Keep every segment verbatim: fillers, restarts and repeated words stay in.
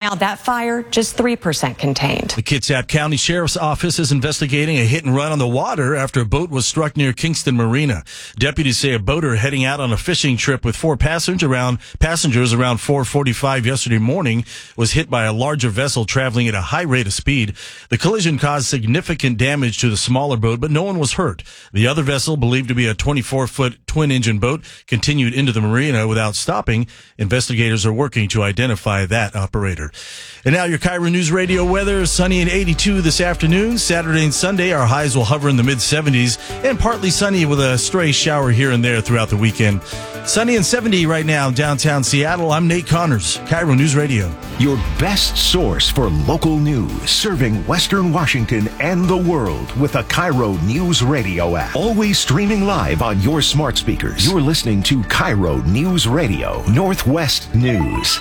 now that fire just three percent contained. The Kitsap County Sheriff's Office is investigating a hit and run on the water after a boat was struck near Kingston Marina. Deputies say a boater heading out on a fishing trip with four passengers around passengers around four forty-five yesterday morning was hit by a larger vessel traveling at a high rate of speed. The collision caused significant damage to the smaller boat, but no one was hurt. The other vessel, believed to be a twenty-four foot twin-engine boat, continued into the marina without stopping. Investigators are working to identify that operator. And now your KIRO News Radio weather. Sunny and eighty-two this afternoon. Saturday and Sunday, our highs will hover in the mid-seventies and partly sunny with a stray shower here and there throughout the weekend. Sunny and seventy right now downtown Seattle. I'm Nate Connors, KIRO News Radio. Your best source for local news, serving Western Washington and the world with a KIRO News Radio app. Always streaming live on your smart speakers. You're listening to KIRO News Radio, Northwest News.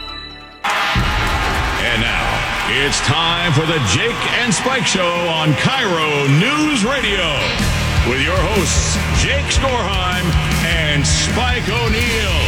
And now, it's time for the Jake and Spike Show on KIRO News Radio with your hosts, Jake Skorheim and Spike O'Neill.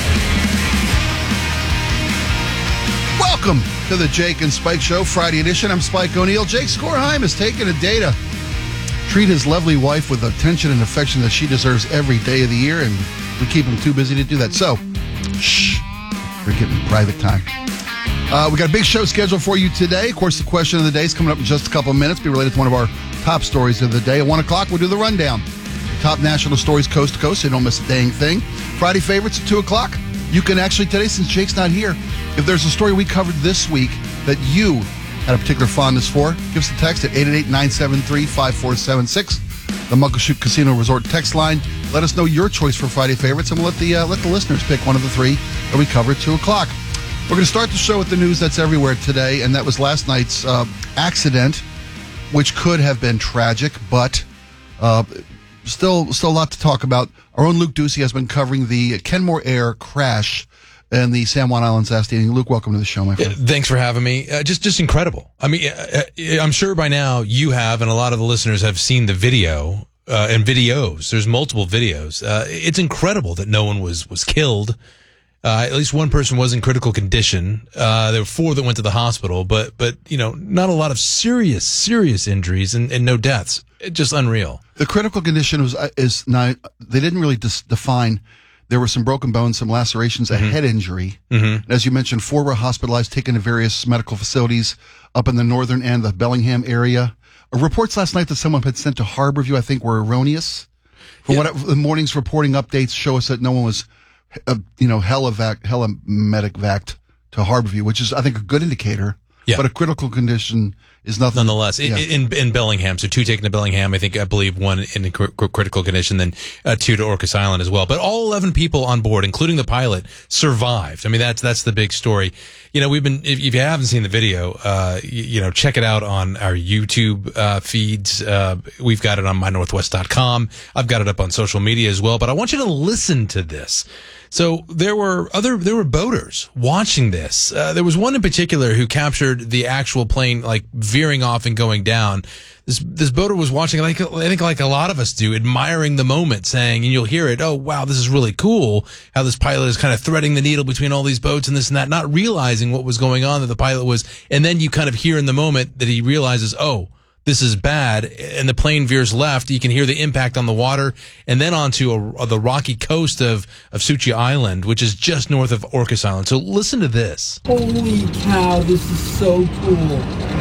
Welcome to the Jake and Spike Show, Friday edition. I'm Spike O'Neill. Jake Skorheim has taken a day to treat his lovely wife with attention and affection that she deserves every day of the year, and we keep him too busy to do that. So, shh, we're getting private time. Uh, we got a big show scheduled for you today. Of course, the question of the day is coming up in just a couple of minutes. Be related to one of our top stories of the day. At one o'clock, we'll do the rundown. Top national stories coast to coast, so you don't miss a dang thing. Friday favorites at two o'clock. You can actually, today, since Jake's not here, if there's a story we covered this week that you had a particular fondness for, give us a text at eight eight eight, nine seven three, five four seven six. The Muckleshoot Casino Resort text line. Let us know your choice for Friday favorites, and we'll let the, uh, let the listeners pick one of the three that we cover at two o'clock. We're going to start the show with the news that's everywhere today, and that was last night's uh, accident, which could have been tragic, but uh, still still a lot to talk about. Our own Luke Ducey has been covering the Kenmore Air crash in the San Juan Islands last evening. Luke, welcome to the show, my friend. Yeah, thanks for having me. Uh, just just incredible. I mean, uh, I'm sure by now you have, and a lot of the listeners have seen the video uh, and videos. There's multiple videos. Uh, it's incredible that no one was was killed. Uh, at least one person was in critical condition. Uh, there were four that went to the hospital, but, but, you know, not a lot of serious, serious injuries and, and no deaths. It, just unreal. The critical condition was, is now, they didn't really dis- define. There were some broken bones, some lacerations, a mm-hmm. head injury. Mm-hmm. As you mentioned, four were hospitalized, taken to various medical facilities up in the northern end, the Bellingham area. Uh, reports last night that someone had sent to Harborview, I think, were erroneous. From yeah. what the morning's reporting updates show us that no one was Uh, you know, helivac, helimedic vaced to Harborview, which is, I think, a good indicator. Yeah. But a critical condition is nothing. Nonetheless, yeah. in, in in Bellingham, so two taken to Bellingham. I think I believe one in the cr- critical condition, then uh, two to Orcas Island as well. But all eleven people on board, including the pilot, survived. I mean, that's that's the big story. You know, we've been. If, if you haven't seen the video, uh, you, you know, check it out on our YouTube uh, feeds. Uh, we've got it on my northwest dot com. I've got it up on social media as well. But I want you to listen to this. So there were other, there were boaters watching this. Uh, there was one in particular who captured the actual plane, like veering off and going down. This, this boater was watching, like, I think like a lot of us do, admiring the moment, saying, and you'll hear it, oh, wow, this is really cool, how this pilot is kind of threading the needle between all these boats and this and that, not realizing what was going on, that the pilot was, and then you kind of hear in the moment that he realizes, oh, this is bad, and the plane veers left. You can hear the impact on the water, and then onto a, the rocky coast of, of Suchi Island, which is just north of Orcas Island. So listen to this. Holy cow, this is so cool.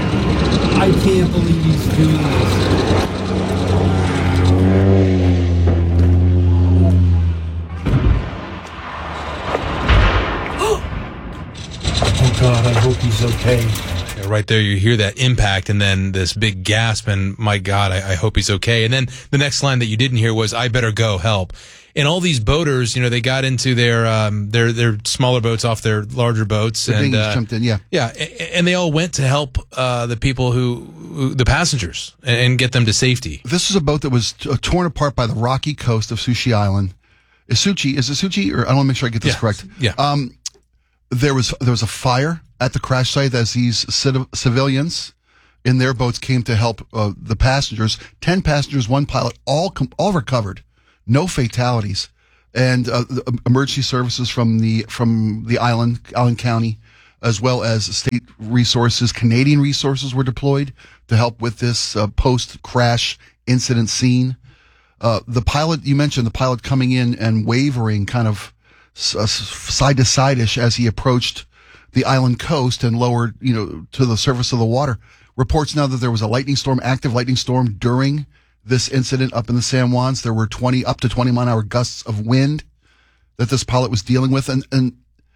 I can't believe he's doing this. Oh, God, I hope he's okay. Right there, you hear that impact and then this big gasp, and my God, I, I hope he's okay. And then the next line that you didn't hear was, I better go help. And all these boaters, you know, they got into their um, their their smaller boats off their larger boats. The and uh, jumped in, yeah. Yeah, and they all went to help uh, the people who, who, the passengers, and get them to safety. This was a boat that was t- torn apart by the rocky coast of Suchi Island. Is Suchi, is it Suchi? Or I want to make sure I get this yeah. correct. Yeah. Um, there was there was a fire at the crash site as these civ- civilians in their boats came to help uh, the passengers. Ten passengers, one pilot, all com- all recovered, no fatalities, and uh, the emergency services from the from the island, Island County, as well as state resources, Canadian resources were deployed to help with this uh, post-crash incident scene. Uh, the pilot, you mentioned the pilot coming in and wavering kind of uh, side to side-ish as he approached the island coast and lowered, you know, to the surface of the water. Reports now that there was a lightning storm, active lightning storm during this incident up in the San Juans. There were twenty, up to twenty mile an hour gusts of wind that this pilot was dealing with. And, and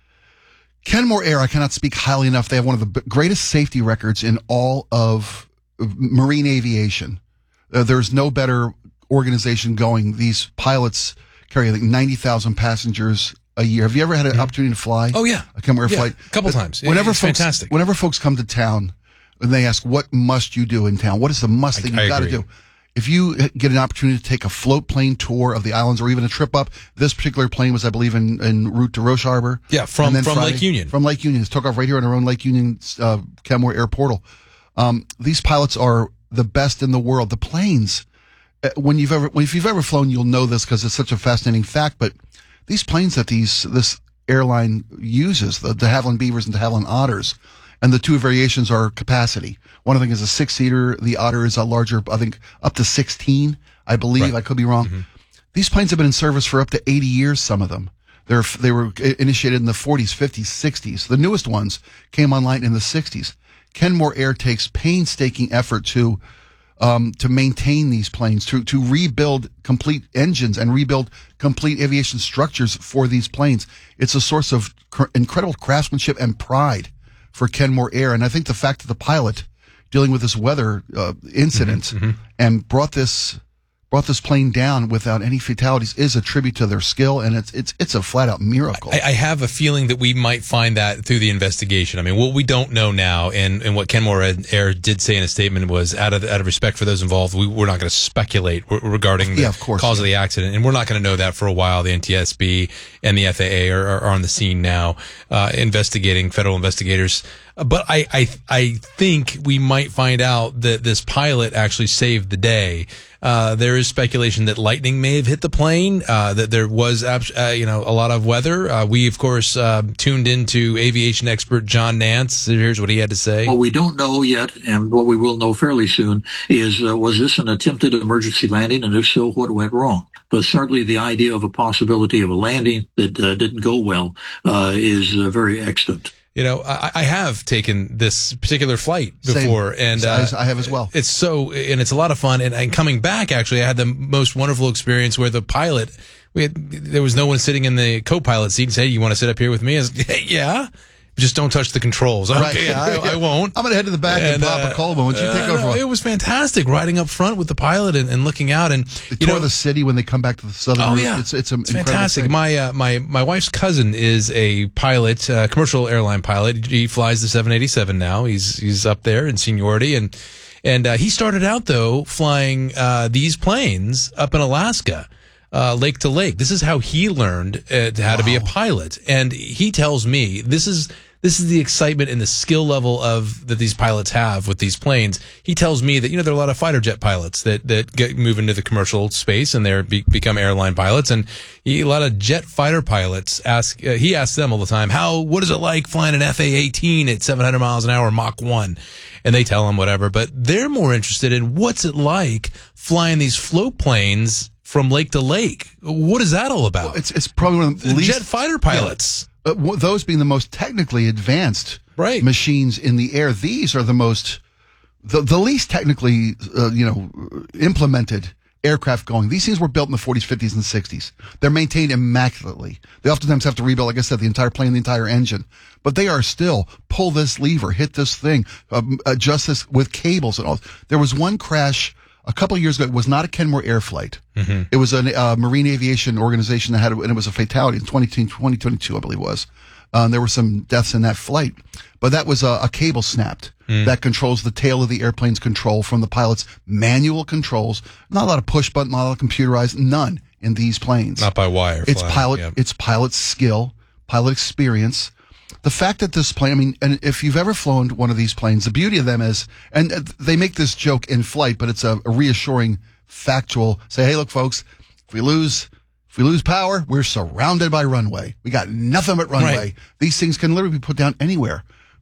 Kenmore Air, I cannot speak highly enough. They have one of the greatest safety records in all of marine aviation. Uh, there's no better organization going. These pilots carry, I think, ninety thousand passengers a year. Have you ever had an mm-hmm. opportunity to fly? Oh, yeah. A Kenmore Air yeah, flight? A couple times. Whenever it's folks, fantastic. Whenever folks come to town and they ask, what must you do in town? What is the must thing I, you've I got to do? If you get an opportunity to take a float plane tour of the islands or even a trip up, this particular plane was, I believe, en, en route to Roche Harbor. Yeah, from, from Friday, Lake Union. From Lake Union. It took off right here on our own Lake Union uh, Kenmore Air portal. Um, these pilots are the best in the world. The planes, uh, when you've ever, if you've ever flown, you'll know this because it's such a fascinating fact, but these planes that these this airline uses, the de Havilland Beavers and de Havilland Otters, and the two variations are capacity. One of them is a six-seater. The Otter is a larger, I think, up to sixteen, I believe. Right. I could be wrong. Mm-hmm. These planes have been in service for up to eighty years, some of them. They're, they were initiated in the forties, fifties, sixties. The newest ones came online in the sixties. Kenmore Air takes painstaking effort to um, to maintain these planes, to, to rebuild complete engines and rebuild complete aviation structures for these planes. It's a source of cr- incredible craftsmanship and pride for Kenmore Air. And I think the fact that the pilot dealing with this weather uh, incident mm-hmm, mm-hmm. and brought this brought this plane down without any fatalities is a tribute to their skill, and it's it's it's a flat out miracle. I, I have a feeling that we might find that through the investigation. I mean, what we don't know now, and, and what Kenmore Air did say in a statement was, out of out of respect for those involved, we, we're not going to speculate regarding the yeah, of course, cause yeah. of the accident, and we're not going to know that for a while. The N T S B and the F A A are, are on the scene now, uh, investigating, federal investigators. But I, I, I think we might find out that this pilot actually saved the day. Uh, there is speculation that lightning may have hit the plane, uh, that there was, uh, you know, a lot of weather. Uh, we, of course, uh, tuned into aviation expert John Nance. Here's what he had to say. What we don't know yet, and what we will know fairly soon, is uh, was this an attempted emergency landing, and if so, what went wrong? But certainly the idea of a possibility of a landing that uh, didn't go well uh, is uh, very extant. You know, I, I have taken this particular flight before, Same. and uh, I have as well. It's so, and it's a lot of fun. And, and coming back, actually, I had the most wonderful experience where the pilot, we had, there was no one sitting in the co-pilot seat and said, "You want to sit up here with me?" I was, hey, yeah. Just don't touch the controls. Right. Okay, I, I won't. I'm going to head to the back and, and pop uh, a cold one. Once you take uh, over. It was fantastic riding up front with the pilot and, and looking out. And they you tour know, the city when they come back to the southern oh, route. Yeah. It's, it's, it's fantastic. Thing. My, uh, my, my wife's cousin is a pilot, uh, commercial airline pilot. He flies the seven eighty-seven now. He's, he's up there in seniority. And, and, uh, he started out though flying, uh, these planes up in Alaska. Uh, lake to lake. This is how he learned uh, how wow. to be a pilot. And he tells me this is, This is the excitement and the skill level of that these pilots have with these planes. He tells me that, you know, there are a lot of fighter jet pilots that, that get, move into the commercial space and they're be, become airline pilots. And he, a lot of jet fighter pilots ask, uh, he asks them all the time, how, what is it like flying an F A eighteen at seven hundred miles an hour, Mach one? And they tell him whatever, but they're more interested in what's it like flying these float planes from lake to lake. What is that all about? Well, it's, it's probably one of the least jet fighter pilots. Yeah. Uh, those being the most technically advanced right. machines in the air, these are the most, the, the least technically, uh, you know, implemented aircraft going. These things were built in the forties, fifties, and sixties. They're maintained immaculately. They oftentimes have to rebuild, like I said, the entire plane, the entire engine. But they are still, pull this lever, hit this thing, um, adjust this with cables and all. There was one crash a couple of years ago. It was not a Kenmore Air flight. Mm-hmm. It was a uh, marine aviation organization that had, and it was a fatality in twenty twenty-two, I believe it was. Uh, and there were some deaths in that flight. But that was a, a cable snapped mm. that controls the tail of the airplane's control from the pilot's manual controls. Not a lot of push button, not a lot of computerized, none in these planes. Not by wire. It's flying. pilot, yep. it's pilot skill, pilot experience. The fact that this plane, I mean, and if you've ever flown one of these planes, the beauty of them is, and they make this joke in flight, but it's a, a reassuring, factual, say, hey, look, folks, if we lose, if we lose power, we're surrounded by runway. We got nothing but runway. Right. These things can literally be put down anywhere.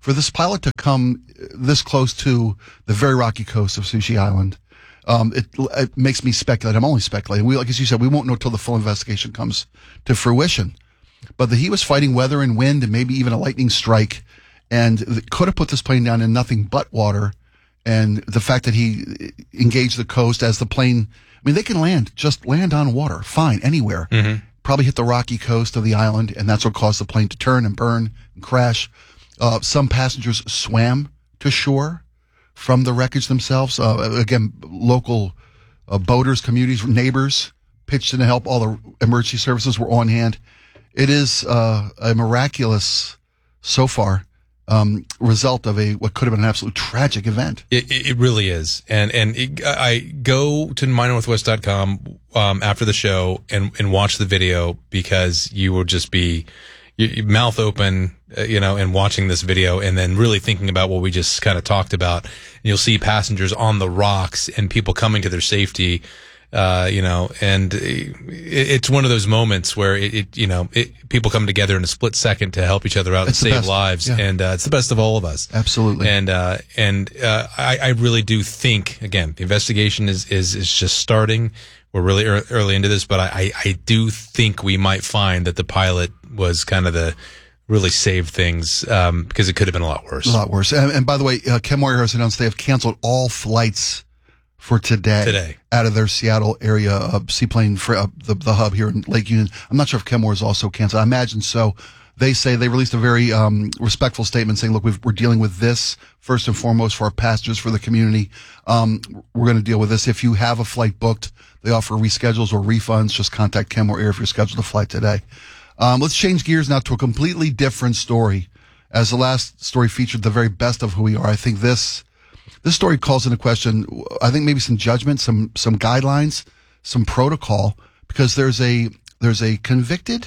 for this pilot to come this close to the very rocky coast of Sushi Island, um, it, it makes me speculate. I'm only speculating. We, like as you said, we won't know until the full investigation comes to fruition. But that he was fighting weather and wind and maybe even a lightning strike, and could have put this plane down in nothing but water. And the fact that he engaged the coast as the plane, I mean, they can land, just land on water, fine, anywhere. Mm-hmm. Probably hit the rocky coast of the island, and that's what caused the plane to turn and burn and crash. Uh, some passengers swam to shore from the wreckage themselves. Uh, again, local uh, boaters, communities, neighbors pitched in to help. All the emergency services were on hand. It is uh, a miraculous, so far, um, result of a what could have been an absolute tragic event. It, it really is. And and it, I go to my northwest dot com um, after the show and, and watch the video, because you will just be you, you mouth open, uh, you know, and watching this video and then really thinking about what we just kind of talked about. And you'll see passengers on the rocks and people coming to their safety. Uh, you know, and it, it's one of those moments where it, it you know, it, people come together in a split second to help each other out it's and save best. lives. Yeah. And, uh, it's the best of all of us. Absolutely. And, uh, and, uh, I, I really do think, again, the investigation is, is, is just starting. We're really early, early into this, but I, I, I do think we might find that the pilot was kind of the, really saved things, um, because it could have been a lot worse. A lot worse. And, and by the way, uh, Kenmore Air has announced they have canceled all flights for today, today out of their Seattle area uh, seaplane, for, uh, the, the hub here in Lake Union. I'm not sure if Kenmore is also canceled. I imagine so. They say they released a very um, respectful statement saying, look, we've, we're dealing with this first and foremost for our passengers, for the community. Um, we're going to deal with this. If you have a flight booked, they offer reschedules or refunds. Just contact Kenmore Air if you're scheduled to fly today. Um, let's change gears now to a completely different story. As the last story featured the very best of who we are, I think this This story calls into question, I think maybe some judgment, some some guidelines, some protocol, because there's a there's a convicted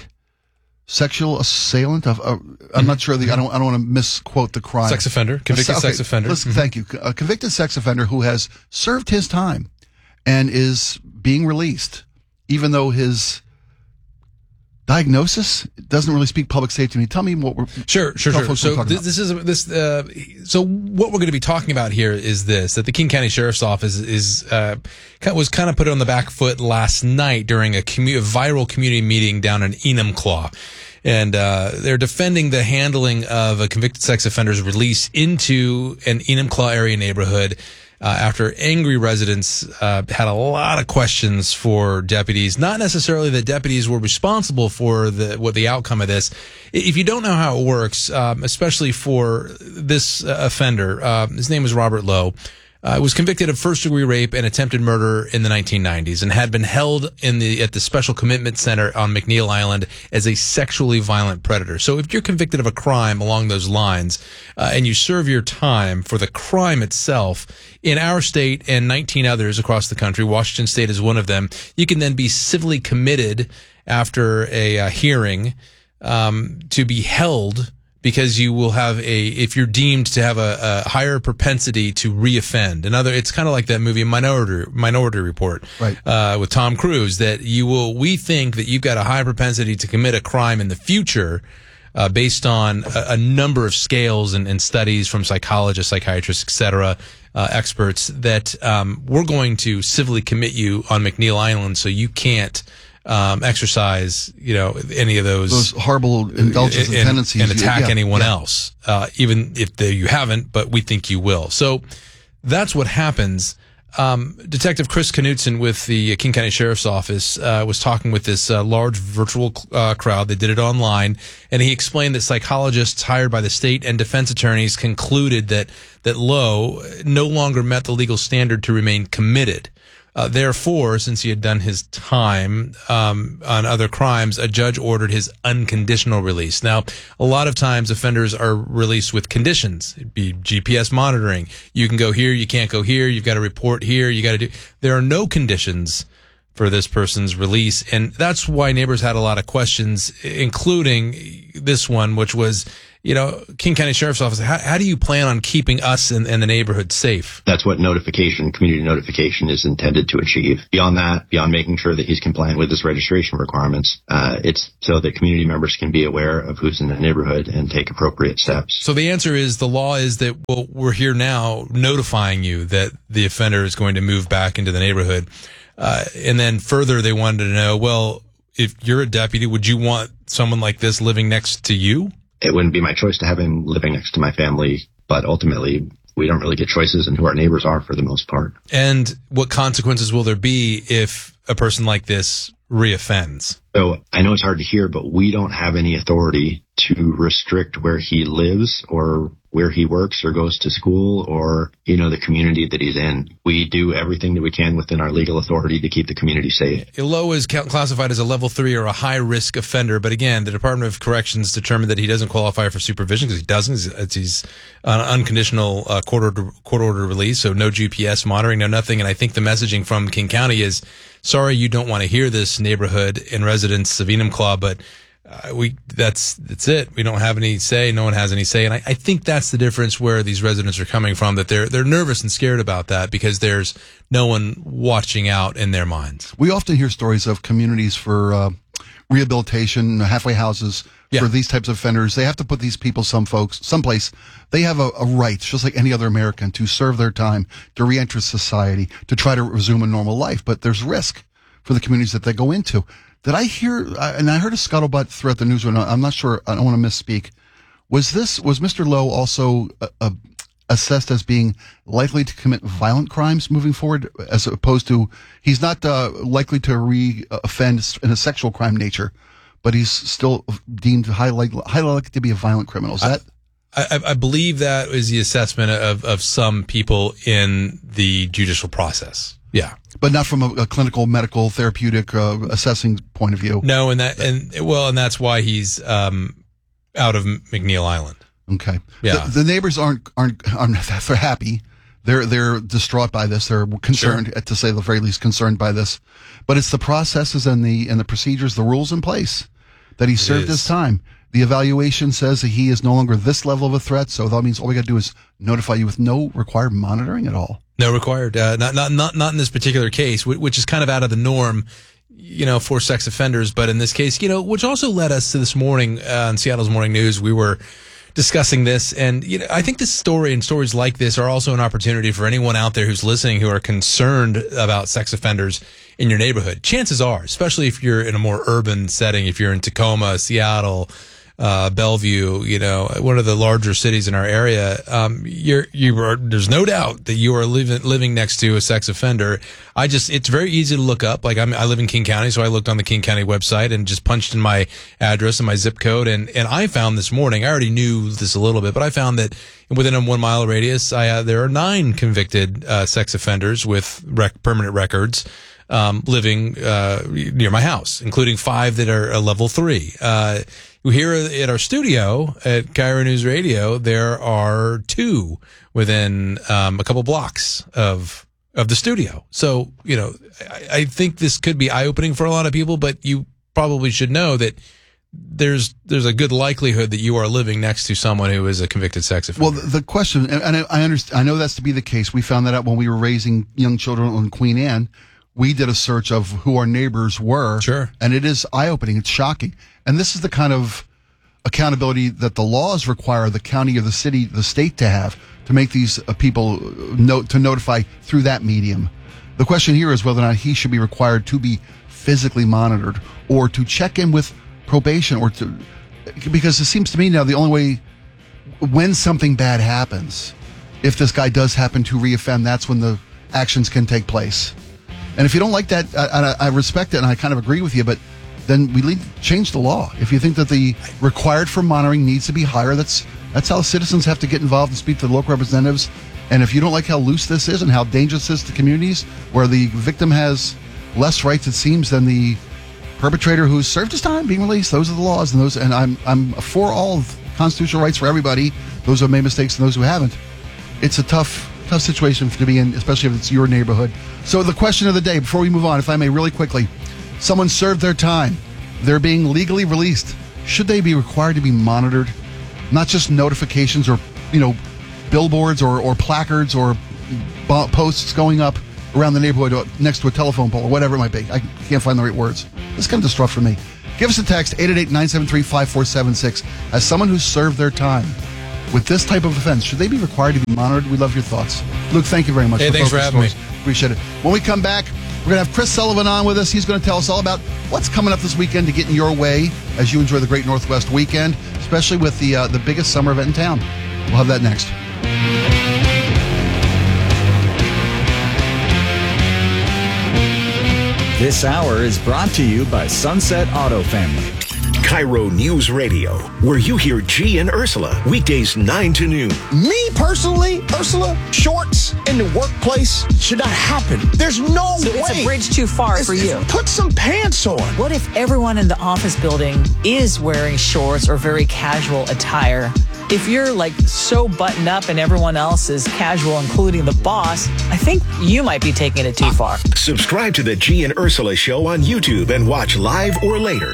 sexual assailant of uh, I'm not sure the I don't I don't want to misquote the crime. Sex offender, convicted okay, sex offender. Listen, mm-hmm. Thank you. A convicted sex offender who has served his time and is being released, even though his diagnosis doesn't really speak public safety to me. Tell me what we're sure, sure, sure. So this, this is this. Uh, so what we're going to be talking about here is this: that the King County Sheriff's Office is uh, was kind of put on the back foot last night during a, commu- a viral community meeting down in Enumclaw. And uh, they're defending the handling of a convicted sex offender's release into an Enumclaw area neighborhood. Uh, after angry residents uh, had a lot of questions for deputies, not necessarily that deputies were responsible for the what the outcome of this. If you don't know how it works, um, especially for this uh, offender, uh, his name was Robert Lowe. Uh, was convicted of first-degree rape and attempted murder in the nineteen nineties, and had been held in the at the Special Commitment Center on McNeil Island as a sexually violent predator. So, if you're convicted of a crime along those lines, uh, and you serve your time for the crime itself in our state and nineteen others across the country, Washington State is one of them, you can then be civilly committed after a uh, hearing um, to be held. Because you will have a, if you're deemed to have a, a higher propensity to reoffend. Another, it's kind of like that movie Minority Minority Report, right? Uh, with Tom Cruise. That you will, we think that you've got a high propensity to commit a crime in the future, uh, based on a, a number of scales and, and studies from psychologists, psychiatrists, et cetera, uh, experts. That um, we're going to civilly commit you on McNeil Island, so you can't. Um, exercise, you know, any of those, those horrible indulgences and, and tendencies, and attack yeah, anyone yeah. else, uh, even if they, you haven't, but we think you will. So that's what happens. Um, Detective Chris Knutson with the King County Sheriff's Office uh, was talking with this uh, large virtual uh, crowd. They did it online, and he explained that psychologists hired by the state and defense attorneys concluded that that Lowe no longer met the legal standard to remain committed. Uh, therefore, since he had done his time um, on other crimes, a judge ordered his unconditional release. Now, a lot of times offenders are released with conditions. It'd be G P S monitoring. You can go here, you can't go here, you've got to report here, you got to do... There are no conditions for this person's release, and that's why neighbors had a lot of questions, including this one, which was, you know, King County Sheriff's Office, how, how do you plan on keeping us and, and the neighborhood safe? That's what notification, community notification is intended to achieve. Beyond that, beyond making sure that he's compliant with his registration requirements, uh, it's so that community members can be aware of who's in the neighborhood and take appropriate steps. So the answer is the law is that, well, we're here now notifying you that the offender is going to move back into the neighborhood. Uh, and then further, they wanted to know, well, if you're a deputy, would you want someone like this living next to you? It wouldn't be my choice to have him living next to my family, but ultimately we don't really get choices in who our neighbors are for the most part. And what consequences will there be if a person like this reoffends? So I know it's hard to hear, but we don't have any authority to restrict where he lives or where he works or goes to school or, you know, the community that he's in. We do everything that we can within our legal authority to keep the community safe. Lowe is classified as a level three or a high risk offender. But again, the Department of Corrections determined that he doesn't qualify for supervision because he doesn't. He's, he's on unconditional uh, court order, court order release. So no G P S monitoring, no nothing. And I think the messaging from King County is, sorry, you don't want to hear this, neighborhood and residents of Enumclaw, but Uh, we, that's, that's it. We don't have any say. No one has any say. And I, I think that's the difference where these residents are coming from, that they're, they're nervous and scared about that because there's no one watching out in their minds. We often hear stories of communities for, uh, rehabilitation, halfway houses Yeah. for these types of offenders. They have to put these people, some folks, someplace. They have a, a right, just like any other American, to serve their time, to reenter society, to try to resume a normal life. But there's risk for the communities that they go into. Did I hear, and I heard a scuttlebutt throughout the news, I'm not sure, I don't want to misspeak. Was this, was Mister Lowe also uh, uh, assessed as being likely to commit violent crimes moving forward, as opposed to, he's not uh, likely to re-offend in a sexual crime nature, but he's still deemed high likely, high likely to be a violent criminal. Is that? I, I believe that is the assessment of, of some people in the judicial process. Yeah. But not from a, a clinical, medical, therapeutic uh, assessing point of view. No, and that, and well, and that's why he's um, out of McNeil Island. Okay. Yeah. The, the neighbors aren't aren't aren't they're happy. They're they're distraught by this. They're concerned, Sure. to say the very least, concerned by this. But it's the processes and the and the procedures, the rules in place that he served his time. The evaluation says that he is no longer this level of a threat. So that means all we got to do is notify you with no required monitoring at all. No required, uh, not not not not in this particular case, which is kind of out of the norm, you know, for sex offenders. But in this case, you know, which also led us to this morning uh, on Seattle's Morning News, we were discussing this, and you know, I think this story and stories like this are also an opportunity for anyone out there who's listening who are concerned about sex offenders in your neighborhood. Chances are, especially if you're in a more urban setting, if you're in Tacoma, Seattle, uh, Bellevue, you know, one of the larger cities in our area, um, you're, you are, there's no doubt that you are living, living next to a sex offender. I just, it's very easy to look up. Like I'm, I live in King County, so I looked on the King County website and just punched in my address and my zip code. And, and I found this morning, I already knew this a little bit, but I found that within a one mile radius, I, uh, there are nine convicted, uh, sex offenders with rec- permanent records. Um, living, uh, near my house, including five that are a level three. Uh, here at our studio at KIRO News Radio, there are two within, um, a couple blocks of, of the studio. So, you know, I, I think this could be eye-opening for a lot of people, but you probably should know that there's, there's a good likelihood that you are living next to someone who is a convicted sex offender. Well, the, the question, and, and I, I understand, I know that's to be the case. We found that out when we were raising young children on Queen Anne. We did a search of who our neighbors were. Sure. And it is eye-opening. It's shocking. And this is the kind of accountability that the laws require the county or the city, the state to have to make these uh, people note, to notify through that medium. The question here is whether or not he should be required to be physically monitored or to check in with probation or to, because it seems to me now the only way when something bad happens, if this guy does happen to reoffend, that's when the actions can take place. And if you don't like that, I, I respect it and I kind of agree with you, but then we lead, change the law. If you think that the required for monitoring needs to be higher, that's that's how citizens have to get involved and speak to the local representatives. And if you don't like how loose this is and how dangerous this is to communities, where the victim has less rights, it seems, than the perpetrator who's served his time being released, those are the laws. And those, and I'm I'm for all of constitutional rights for everybody, those who have made mistakes and those who haven't. It's a tough tough situation to be in, especially if it's your neighborhood. So the question of the day, before we move on, if I may, really quickly, someone served their time. They're being legally released. Should they be required to be monitored? not just notifications or, you know, billboards or, or placards or bo- posts going up around the neighborhood or next to a telephone pole or whatever it might be. I can't find the right words. This kind of distraught for me. Give us a text, eight eight eight, nine seven three, five four seven six. As someone who's served their time with this type of offense, should they be required to be monitored? We love your thoughts. Luke, thank you very much. Hey, for thanks for having stories. me. Appreciate it. When we come back, we're going to have Chris Sullivan on with us. He's going to tell us all about what's coming up this weekend to get in your way as you enjoy the Great Northwest Weekend, especially with the uh, the biggest summer event in town. We'll have that next. This hour is brought to you by Sunset Auto Family. Cairo News Radio, where you hear G and Ursula, weekdays nine to noon. Me personally, Ursula, shorts in the workplace should not happen. There's no so way. It's a bridge too far it's, for you. Put some pants on. What if everyone in the office building is wearing shorts or very casual attire? If you're like so buttoned up and everyone else is casual, including the boss, I think you might be taking it too far. Subscribe to the G and Ursula Show on YouTube and watch live or later.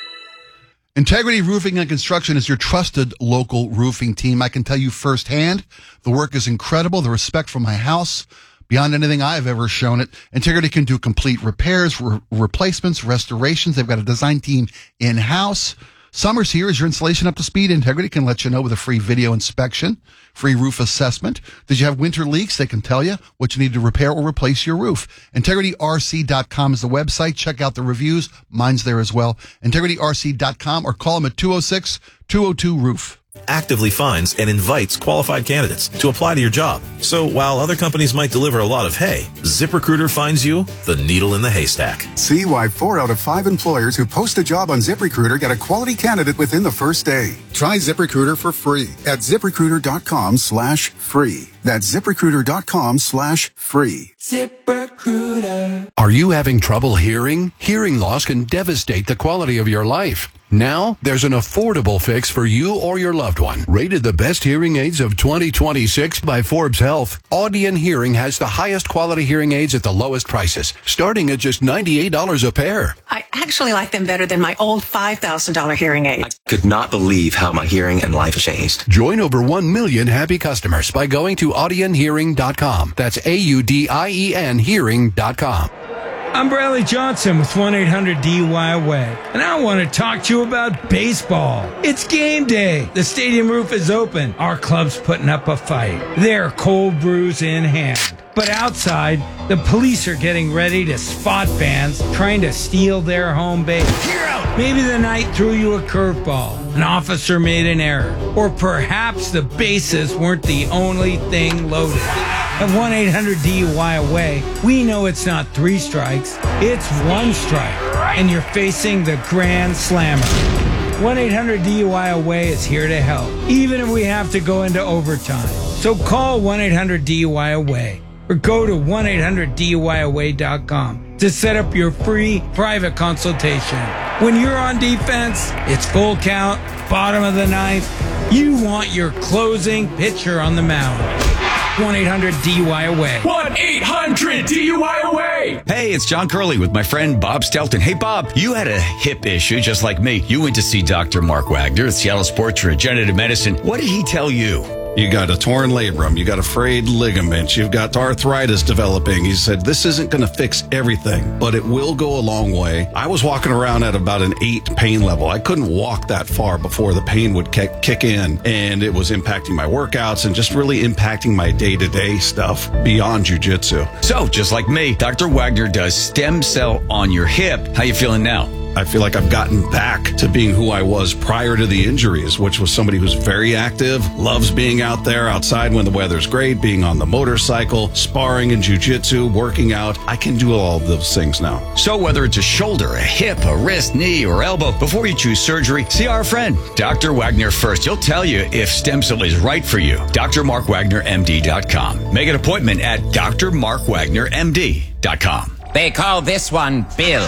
Integrity Roofing and Construction is your trusted local roofing team. I can tell you firsthand, the work is incredible. The respect for my house, beyond anything I've ever shown it. Integrity can do complete repairs, re- replacements, restorations. They've got a design team in-house. Summer's here. Is your installation up to speed? Integrity can let you know with a free video inspection, free roof assessment. Did you have winter leaks? They can tell you what you need to repair or replace your roof. integrity r c dot com is the website. Check out the reviews. Mine's there as well. integrity r c dot com or call them at two oh six, two oh two, roof. Actively finds and invites qualified candidates to apply to your job. So while other companies might deliver a lot of hay, ZipRecruiter finds you the needle in the haystack. See why four out of five employers who post a job on ZipRecruiter get a quality candidate within the first day. Try ZipRecruiter for free at ZipRecruiter.com slash free. That's ZipRecruiter.com slash free. ZipRecruiter. Are you having trouble hearing? Hearing loss can devastate the quality of your life. Now, there's an affordable fix for you or your loved one. Rated the best hearing aids of twenty twenty-six by Forbes Health, Audion Hearing has the highest quality hearing aids at the lowest prices, starting at just ninety-eight dollars a pair. I actually like them better than my old five thousand dollars hearing aid. I could not believe how my hearing and life changed. Join over one million happy customers by going to audion hearing dot com. That's A U D I E N hearing dot com. I'm Bradley Johnson with one eight hundred D U I Away, and I want to talk to you about baseball. It's game day. The stadium roof is open. Our club's putting up a fight. They're cold brews in hand. But outside, the police are getting ready to spot fans trying to steal their home base. Maybe the night threw you a curveball. An officer made an error. Or perhaps the bases weren't the only thing loaded. At one eight hundred D U I Away, we know it's not three strikes, it's one strike. And you're facing the Grand Slammer. one eight hundred D U I Away is here to help, even if we have to go into overtime. So call one eight hundred D U I Away or go to one eight hundred D U I away dot com to set up your free private consultation. When you're on defense, it's full count, bottom of the ninth. You want your closing pitcher on the mound. one eight hundred D U I Away. one eight hundred D U I Away. Hey, it's John Curley with my friend Bob Stelton. Hey, Bob, you had a hip issue just like me. You went to see Doctor Mark Wagner at Seattle Sports Regenerative Medicine. What did he tell you? You got a torn labrum. You got a frayed ligament. You've got arthritis developing. He said, this isn't going to fix everything, but it will go a long way. I was walking around at about an eight pain level. I couldn't walk that far before the pain would kick, kick in, and it was impacting my workouts and just really impacting my day-to-day stuff beyond jiu-jitsu. So, just like me, Doctor Wagner does stem cell on your hip. How you feeling now? I feel like I've gotten back to being who I was prior to the injuries, which was somebody who's very active, loves being out there outside when the weather's great, being on the motorcycle, sparring in jiu-jitsu, working out. I can do all of those things now. So whether it's a shoulder, a hip, a wrist, knee, or elbow, before you choose surgery, see our friend, Doctor Wagner first. He'll tell you if stem cell is right for you. D R Mark Wagner M D dot com. Make an appointment at D R Mark Wagner M D dot com. They call this one Bill.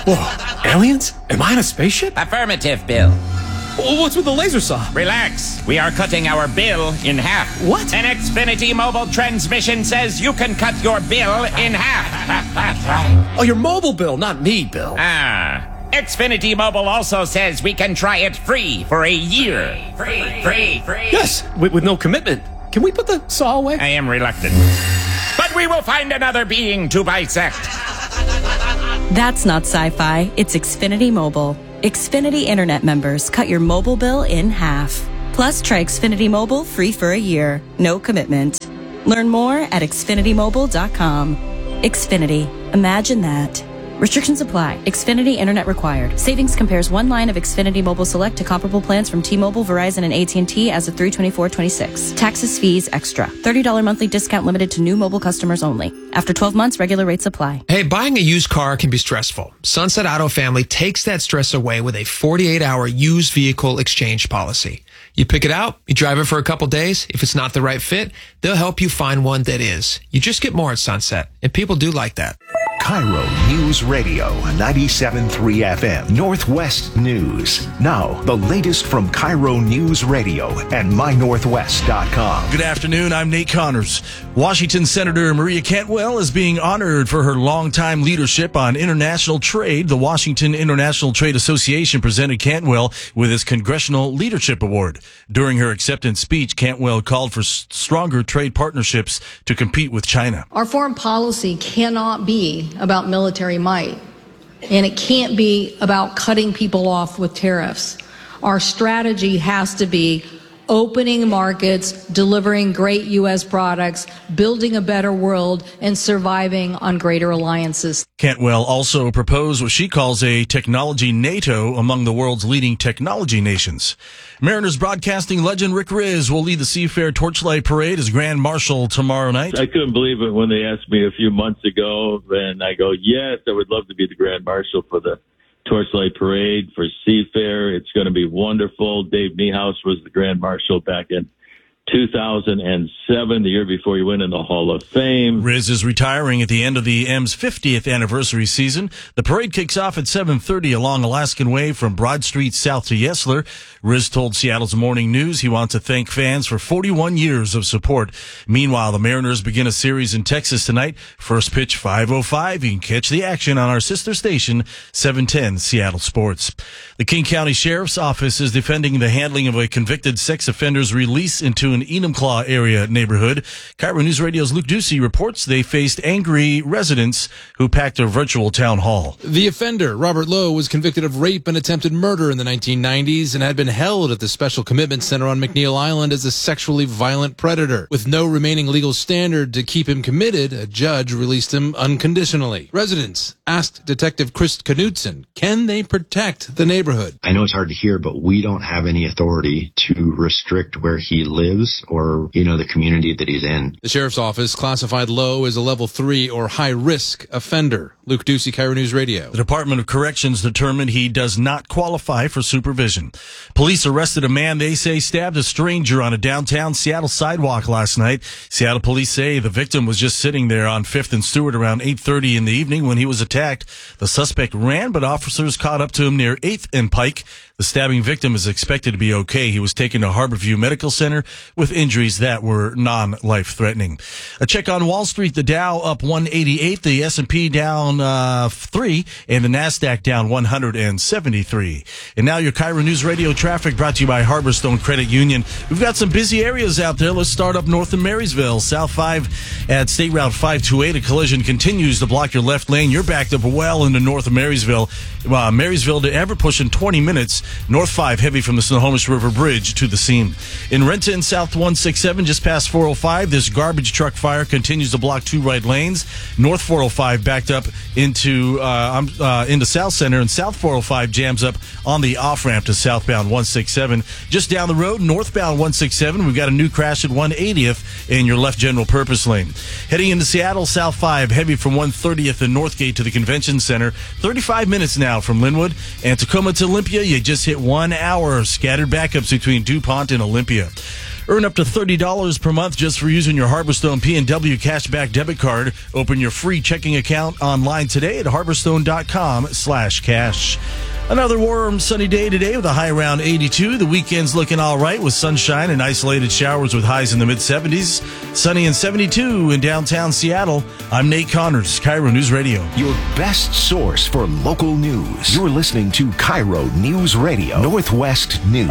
Whoa, aliens? Am I in a spaceship? Affirmative, Bill. What's with the laser saw? Relax. We are cutting our bill in half. What? An Xfinity mobile transmission says you can cut your bill in half. Oh, your mobile bill, not me, Bill. Ah. Xfinity Mobile also says we can try it free for a year. Free, free, free. Yes, with, with no commitment. Can we put the saw away? I am reluctant. But we will find another being to bisect. That's not sci-fi. It's Xfinity Mobile. Xfinity Internet members cut your mobile bill in half. Plus, try Xfinity Mobile free for a year. No commitment. Learn more at Xfinity Mobile dot com. Xfinity. Imagine that. Restrictions apply. Xfinity Internet required. Savings compares one line of Xfinity Mobile Select to comparable plans from T-Mobile, Verizon, and A T and T as of three twenty-four twenty-six. Taxes, fees, extra. thirty dollars monthly discount limited to new mobile customers only. After twelve months, regular rates apply. Hey, buying a used car can be stressful. Sunset Auto Family takes that stress away with a forty-eight hour used vehicle exchange policy. You pick it out, you drive it for a couple days. If it's not the right fit, they'll help you find one that is. You just get more at Sunset, and people do like that. Cairo News Radio, ninety-seven point three F M, Northwest News. Now, the latest from Cairo News Radio and my northwest dot com. Good afternoon, I'm Nate Connors. Washington Senator Maria Cantwell is being honored for her longtime leadership on international trade. The Washington International Trade Association presented Cantwell with its Congressional Leadership Award. During her acceptance speech, Cantwell called for s- stronger trade partnerships to compete with China. Our foreign policy cannot be about military might, and it can't be about cutting people off with tariffs. Our strategy has to be opening markets, delivering great U S products, building a better world, and surviving on greater alliances. Cantwell also proposed what she calls a technology NATO among the world's leading technology nations. Mariners broadcasting legend Rick Riz will lead the Seafair Torchlight Parade as Grand Marshal tomorrow night. I couldn't believe it when they asked me a few months ago, and I go, yes, I would love to be the Grand Marshal for the Torchlight Parade for Seafair. It's going to be wonderful. Dave Niehaus was the Grand Marshal back in two thousand seven, the year before he went in the Hall of Fame. Riz is retiring at the end of the M's fiftieth anniversary season. The parade kicks off at seven thirty along Alaskan Way from Broad Street south to Yesler. Riz told Seattle's Morning News he wants to thank fans for forty-one years of support. Meanwhile, the Mariners begin a series in Texas tonight. First pitch five oh five. You can catch the action on our sister station, seven ten Seattle Sports. The King County Sheriff's Office is defending the handling of a convicted sex offender's release into an Enumclaw area neighborhood. Cairo News Radio's Luke Ducey reports they faced angry residents who packed a virtual town hall. The offender, Robert Lowe, was convicted of rape and attempted murder in the nineteen nineties and had been held at the Special Commitment Center on McNeil Island as a sexually violent predator. With no remaining legal standard to keep him committed, a judge released him unconditionally. Residents asked Detective Chris Knudsen, can they protect the neighborhood? I know it's hard to hear, but we don't have any authority to restrict where he lives or, you know, the community that he's in. The sheriff's office classified Lowe as a level three or high risk offender. Luke Ducey, Cairo News Radio. The Department of Corrections determined he does not qualify for supervision. Police arrested a man they say stabbed a stranger on a downtown Seattle sidewalk last night. Seattle police say the victim was just sitting there on Fifth and Stewart around eight thirty in the evening when he was attacked. The suspect ran, but officers caught up to him near eighth and Pike. The stabbing victim is expected to be okay. He was taken to Harborview Medical Center with injuries that were non-life-threatening. A check on Wall Street, the Dow up one eighty-eight, the S and P down uh, three, and the NASDAQ down one hundred seventy-three. And now your Cairo News Radio traffic brought to you by Harborstone Credit Union. We've got some busy areas out there. Let's start up north in Marysville. South five at State Route five twenty-eight. A collision continues to block your left lane. You're backed up well into north of Marysville. Uh, Marysville to Everett pushing twenty minutes. North five heavy from the Snohomish River Bridge to the seam. In Renton, South one sixty-seven, just past four oh five, this garbage truck fire continues to block two right lanes. North four oh five backed up into uh, uh, into South Center, and South four oh five jams up on the off-ramp to southbound one sixty-seven. Just down the road, northbound one sixty-seven, we've got a new crash at one eightieth in your left general purpose lane. Heading into Seattle, South five heavy from one thirtieth and Northgate to the Convention Center. thirty-five minutes now from Linwood. And Tacoma to Olympia, you just hit one hour. Scattered backups between DuPont and Olympia. Earn up to thirty dollars per month just for using your Harborstone P and W cashback debit card. Open your free checking account online today at harborstone.com slash cash. Another warm, sunny day today with a high around eighty-two. The weekend's looking all right with sunshine and isolated showers with highs in the mid-seventies. Sunny and seventy-two in downtown Seattle. I'm Nate Connors, Cairo News Radio. Your best source for local news. You're listening to Cairo News Radio, Northwest News.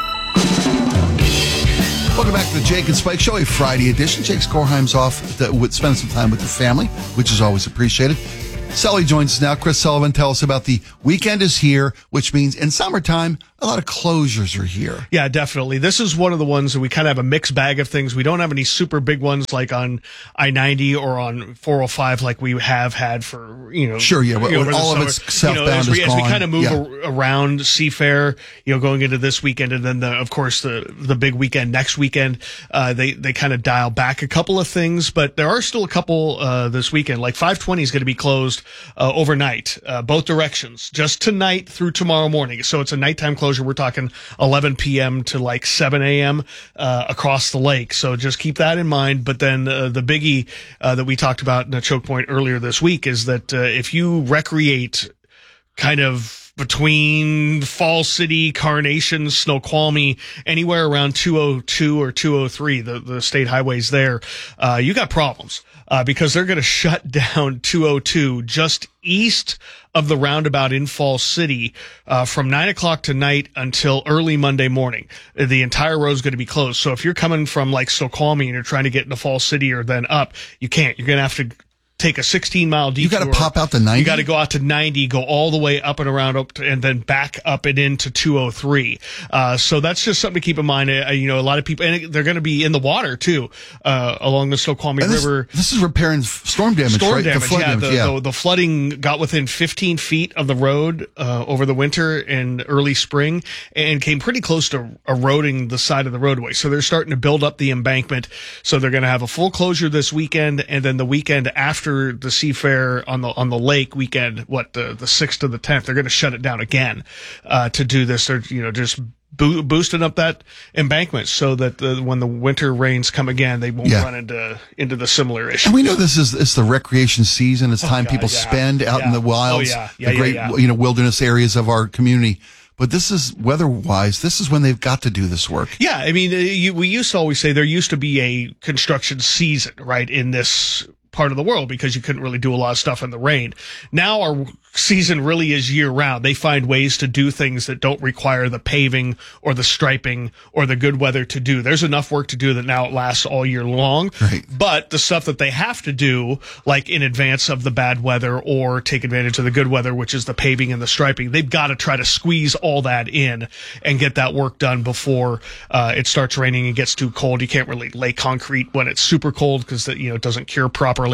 Welcome back to the Jake and Spike Show, a Friday edition. Jake Skorheim's off to, with, spending some time with the family, which is always appreciated. Sully joins us now. Chris Sullivan, tell us about the weekend is here, which means in summertime, a lot of closures are here. Yeah, definitely. This is one of the ones that we kind of have a mixed bag of things. We don't have any super big ones like on I ninety or on four oh five like we have had for, you know. Sure, yeah. But you know, all of it's southbound you know, as we, is as we gone. kind of move yeah. a, around Seafair, you know, going into this weekend and then, the, of course, the the big weekend next weekend, uh, they, they kind of dial back a couple of things, but there are still a couple uh, this weekend. Like five twenty is going to be closed uh, overnight, uh, both directions, just tonight through tomorrow morning. So it's a nighttime closure. We're talking eleven p.m. to like seven a.m. Uh, across the lake. So just keep that in mind. But then uh, the biggie uh, that we talked about in a choke point earlier this week is that uh, if you recreate kind of between Fall City, Carnation, Snoqualmie, anywhere around two oh two or two oh three, the, the state highways there, uh, you got problems. Uh, because they're going to shut down two oh two just east of the roundabout in Fall City uh, from nine o'clock tonight until early Monday morning. The entire road is going to be closed. So if you're coming from like Snoqualmie and you're trying to get into Fall City or then up, you can't. You're going to have to take a sixteen mile detour. You got to pop out to ninety? You got to go out to ninety, go all the way up and around, up to, and then back up and into two oh three. Uh, so that's just something to keep in mind. Uh, you know, a lot of people, and they're going to be in the water too, uh, along the Snoqualmie and this, River. This is repairing storm damage, storm right? damage, the flood yeah, damage, the, yeah. The, the flooding got within fifteen feet of the road uh, over the winter and early spring and came pretty close to eroding the side of the roadway. So they're starting to build up the embankment. So they're going to have a full closure this weekend, and then the weekend after the Seafair on the on the lake weekend, what the the sixth to the tenth, they're going to shut it down again uh, to do this. They're you know just bo- boosting up that embankment so that the, when the winter rains come again, they won't yeah. run into into the similar issue. And we know this is it's the recreation season. It's time oh, God, people yeah. spend out yeah. in the wilds, oh, yeah. Yeah, the great yeah, yeah. you know wilderness areas of our community. But this is weather-wise, this is when they've got to do this work. Yeah, I mean, you, we used to always say there used to be a construction season, right, in this part of the world because you couldn't really do a lot of stuff in the rain. Now our season really is year round. They find ways to do things that don't require the paving or the striping or the good weather to do. There's enough work to do that now it lasts all year long. Right. But the stuff that they have to do, like in advance of the bad weather or take advantage of the good weather, which is the paving and the striping, they've got to try to squeeze all that in and get that work done before uh, it starts raining and gets too cold. You can't really lay concrete when it's super cold because you know it doesn't cure properly.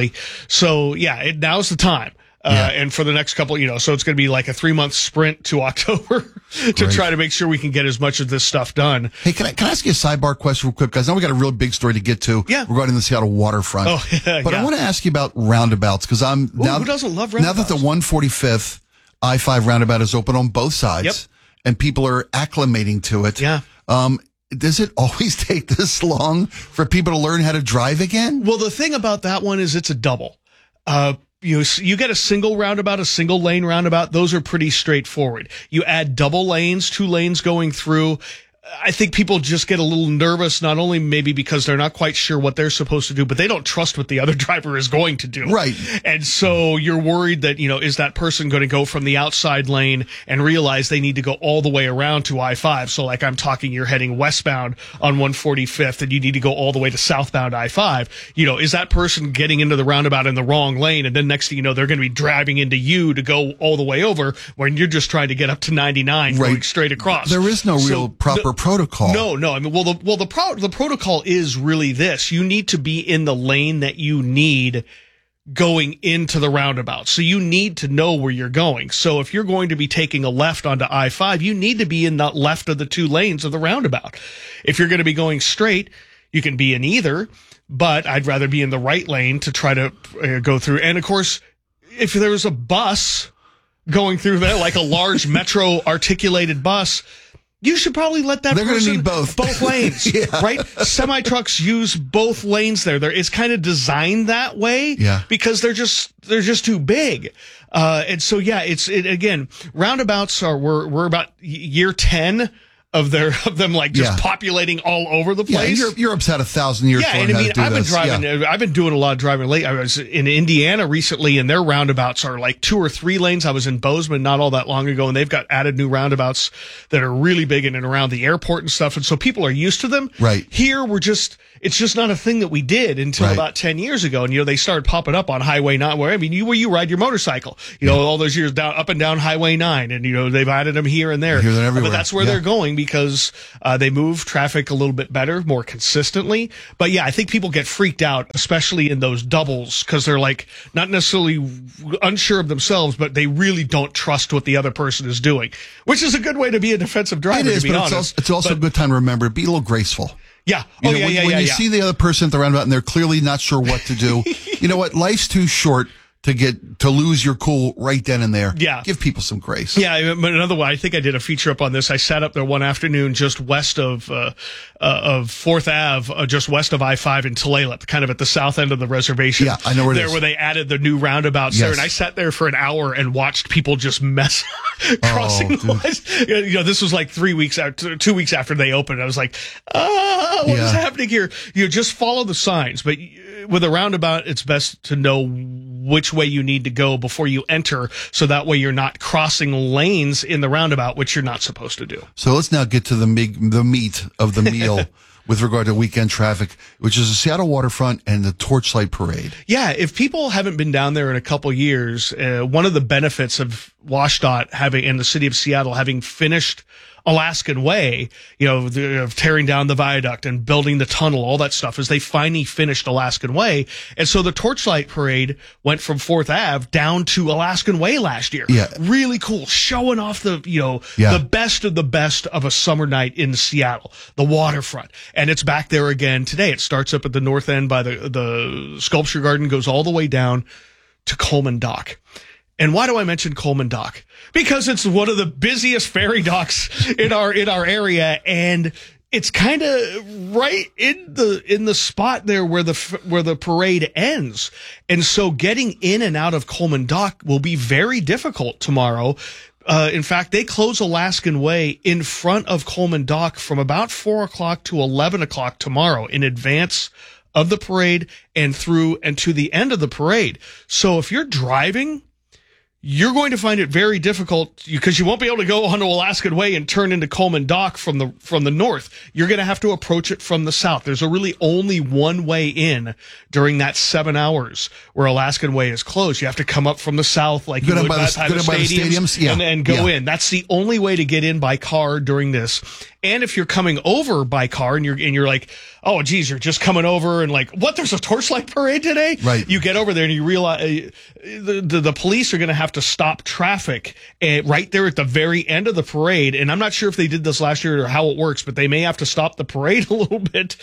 So yeah, it, now's the time. Uh, yeah. And for the next couple, you know, so it's going to be like a three month sprint to October to Great. try to make sure we can get as much of this stuff done. Hey, can I, can I ask you a sidebar question real quick? Because I know we got a real big story to get to yeah. regarding the Seattle waterfront. Oh, yeah, but yeah. I want to ask you about roundabouts because I'm Ooh, now, who doesn't love roundabouts? Now that the one forty-fifth I five roundabout is open on both sides yep. and people are acclimating to it. Yeah. Um, does it always take this long for people to learn how to drive again? Well, the thing about that one is it's a double. Uh, You you get a single roundabout, a single lane roundabout. Those are pretty straightforward. You add double lanes, two lanes going through. I think people just get a little nervous, not only maybe because they're not quite sure what they're supposed to do, but they don't trust what the other driver is going to do. Right. And so you're worried that, you know, is that person going to go from the outside lane and realize they need to go all the way around to I five? So like I'm talking, you're heading westbound on one forty-fifth and you need to go all the way to southbound I five. You know, is that person getting into the roundabout in the wrong lane? And then next thing you know, they're going to be driving into you to go all the way over when you're just trying to get up to ninety-nine right. going straight across. There is no so real proper the, protocol. No, no. I mean, well, the well the pro, the protocol is really this: you need to be in the lane that you need going into the roundabout. So you need to know where you're going. So if you're going to be taking a left onto I five, you need to be in the left of the two lanes of the roundabout. If you're going to be going straight, you can be in either, but I'd rather be in the right lane to try to uh, go through. And of course, if there was a bus going through there, like a large metro articulated bus, you should probably let that They're going to person need both. both lanes, Yeah. right? Semi trucks use both lanes there. There, it's kind of designed that way Yeah. because they're just, they're just too big. Uh, and so, yeah, it's, it, again, roundabouts are, we're, we're about year ten of their, of them like just Yeah. populating all over the Yeah, place. Europe, Europe's had a thousand years. Yeah, to learn and I how to mean, do I've been this. driving. Yeah. I've been doing a lot of driving late. I was in Indiana recently, and their roundabouts are like two or three lanes. I was in Bozeman not all that long ago, and they've got added new roundabouts that are really big in and around the airport and stuff. And so people are used to them. Right. Here, we're just, it's just not a thing that we did until Right. about ten years ago. And, you know, they started popping up on Highway nine, where, I mean, you, where you ride your motorcycle, you know, all those years down, up and down Highway nine. And, you know, they've added them here and there. Here and everywhere. But that's where Yeah. they're going because, uh, they move traffic a little bit better, more consistently. But yeah, I think people get freaked out, especially in those doubles, because they're like not necessarily unsure of themselves, but they really don't trust what the other person is doing, which is a good way to be a defensive driver, It is, to be but honest. it's also, it's also a good time to remember, be a little graceful. Yeah. You Oh, know, yeah, when, yeah, when yeah, you yeah. see the other person at the roundabout and they're clearly not sure what to do, you know what? Life's too short to get to lose your cool right then and there. Yeah. Give people some grace. Yeah, but another one. I think I did a feature up on this. I sat up there one afternoon just west of uh, uh, of Fourth Ave, uh, just west of I five in Tulalip, kind of at the south end of the reservation. Yeah, I know where it there is. where they added the new roundabouts there, Yes. and I sat there for an hour and watched people just mess crossing Oh, the lines. You know, this was like three weeks after, two weeks after they opened. I was like, ah, what is Yeah. happening here? You just follow the signs, but with a roundabout, it's best to know which way you need to go before you enter, so that way you're not crossing lanes in the roundabout, which you're not supposed to do. So let's now get to the mig- the meat of the meal with regard to weekend traffic, which is the Seattle waterfront and the Torchlight Parade. Yeah, if people haven't been down there in a couple years, uh, one of the benefits of WashDOT having, and the city of Seattle having finished Alaskan Way, you know, the, of tearing down the viaduct and building the tunnel, all that stuff, is they finally finished Alaskan Way. And so the Torchlight Parade went from Fourth Ave down to Alaskan Way last year. Yeah. Really cool. Showing off the, you know, Yeah. the best of the best of a summer night in Seattle, the waterfront. And it's back there again today. It starts up at the north end by the, the sculpture garden, goes all the way down to Coleman Dock. And why do I mention Coleman Dock? Because it's one of the busiest ferry docks in our in our area, and it's kind of right in the in the spot there where the where the parade ends. And so getting in and out of Coleman Dock will be very difficult tomorrow. Uh, in fact, they close Alaskan Way in front of Coleman Dock from about four o'clock to eleven o'clock tomorrow in advance of the parade and through and to the end of the parade. So if you're driving, you're going to find it very difficult because you won't be able to go onto Alaskan Way and turn into Coleman Dock from the from the north. You're going to have to approach it from the south. There's a really only one way in during that seven hours where Alaskan Way is closed. You have to come up from the south, like Go you down would by by, the- by go the down by the stadiums, stadiums? Yeah. and, and go Yeah. in. That's the only way to get in by car during this. And if you're coming over by car and you're and you're like, oh, geez, you're just coming over and like, what? There's a Torchlight Parade today? Right. You get over there and you realize uh, the, the the police are going to have to stop traffic uh, right there at the very end of the parade. And I'm not sure if they did this last year or how it works, but they may have to stop the parade a little bit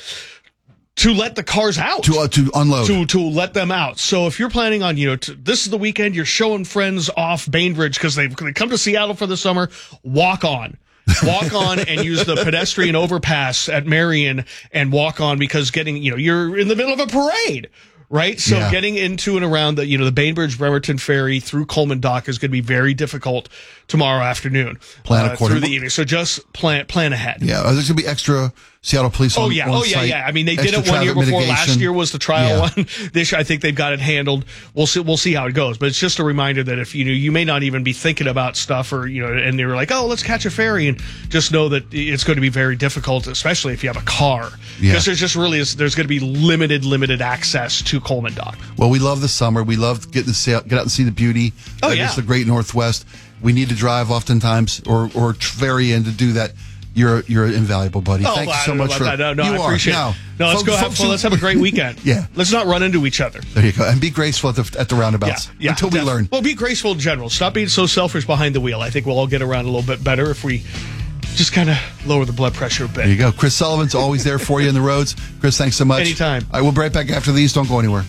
to let the cars out. To, uh, to unload. To to let them out. So if you're planning on, you know, to, this is the weekend, you're showing friends off Bainbridge because they've they come to Seattle for the summer, walk on. Walk on and use the pedestrian overpass at Marion and walk on, because getting, you know, you're in the middle of a parade, right? So Yeah. getting into and around the, you know, the Bainbridge Bremerton Ferry through Coleman Dock is going to be very difficult tomorrow afternoon. Plan uh, accordingly. through the evening. So just plan plan ahead. Yeah, there's going to be extra Seattle police on Oh yeah, on oh yeah, site, yeah. I mean, they did extra it one year traffic before. Last mitigation. year was the trial Yeah. one. This year, I think they've got it handled. We'll see. We'll see how it goes. But it's just a reminder that if you know, you may not even be thinking about stuff, or you know, and you're like, oh, let's catch a ferry, and just know that it's going to be very difficult, especially if you have a car, because Yeah. there's just really is, there's going to be limited, limited access to Coleman Dock. Well, we love the summer. We love getting to see, get out and see the beauty. Oh, of yeah. just the great Northwest. We need to drive oftentimes or or ferry in to do that. You're you're invaluable, buddy. Oh, Thank well, you I so don't know much about for that. No, no, you I are. appreciate Now, it. No, let's folks- go have folks fun. who- Let's have a great weekend. Yeah. Let's not run into each other. There you go, and be graceful at the at the roundabouts Yeah, yeah, until we def- learn. Well, be graceful in general. Stop being so selfish behind the wheel. I think we'll all get around a little bit better if we just kind of lower the blood pressure a bit. There you go. Chris Sullivan's always there for you in the roads. Chris, thanks so much. Anytime. I will be right back after these. Don't go anywhere.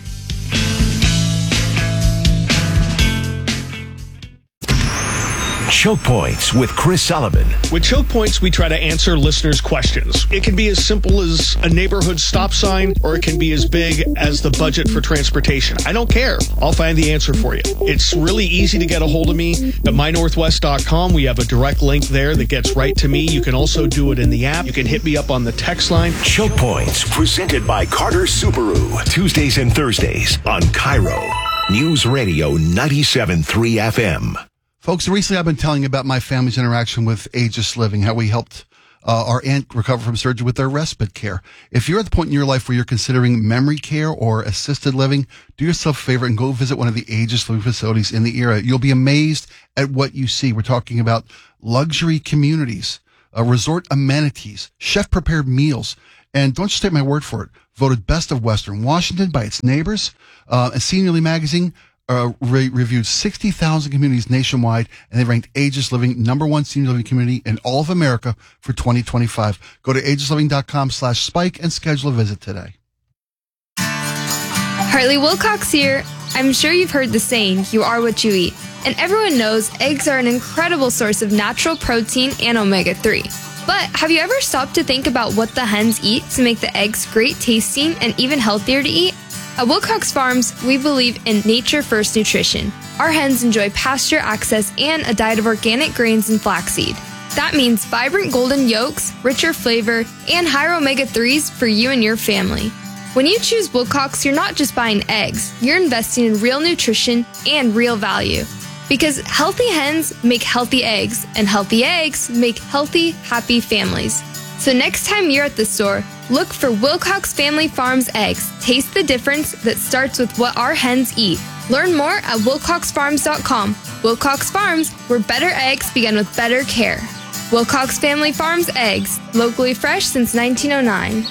Choke Points with Chris Sullivan. With Choke Points, we try to answer listeners' questions. It can be as simple as a neighborhood stop sign, or it can be as big as the budget for transportation. I don't care. I'll find the answer for you. It's really easy to get a hold of me at my northwest dot com. We have a direct link there that gets right to me. You can also do it in the app. You can hit me up on the text line. Choke Points, presented by Carter Subaru. Tuesdays and Thursdays on Cairo News Radio ninety-seven point three F M. Folks, recently I've been telling you about my family's interaction with Aegis Living, how we helped uh, our aunt recover from surgery with their respite care. If you're at the point in your life where you're considering memory care or assisted living, do yourself a favor and go visit one of the Aegis Living facilities in the area. You'll be amazed at what you see. We're talking about luxury communities, uh, resort amenities, chef-prepared meals, and don't just take my word for it, voted Best of Western Washington by its neighbors. Uh, and Seniorly Magazine uh, re- reviewed sixty thousand communities nationwide, and they ranked Aegis Living number one senior living community in all of America for twenty twenty-five. Go to aegis living dot com slash spike and schedule a visit today. Hartley Wilcox here. I'm sure you've heard the saying, you are what you eat. And everyone knows eggs are an incredible source of natural protein and omega three. But have you ever stopped to think about what the hens eat to make the eggs great tasting and even healthier to eat? At Wilcox Farms, we believe in nature-first nutrition. Our hens enjoy pasture access and a diet of organic grains and flaxseed. That means vibrant golden yolks, richer flavor, and higher omega threes for you and your family. When you choose Wilcox, you're not just buying eggs, you're investing in real nutrition and real value. Because healthy hens make healthy eggs, and healthy eggs make healthy, happy families. So next time you're at the store, look for Wilcox Family Farms eggs. Taste the difference that starts with what our hens eat. Learn more at wilcox farms dot com. Wilcox Farms, where better eggs begin with better care. Wilcox Family Farms eggs, locally fresh since nineteen oh nine.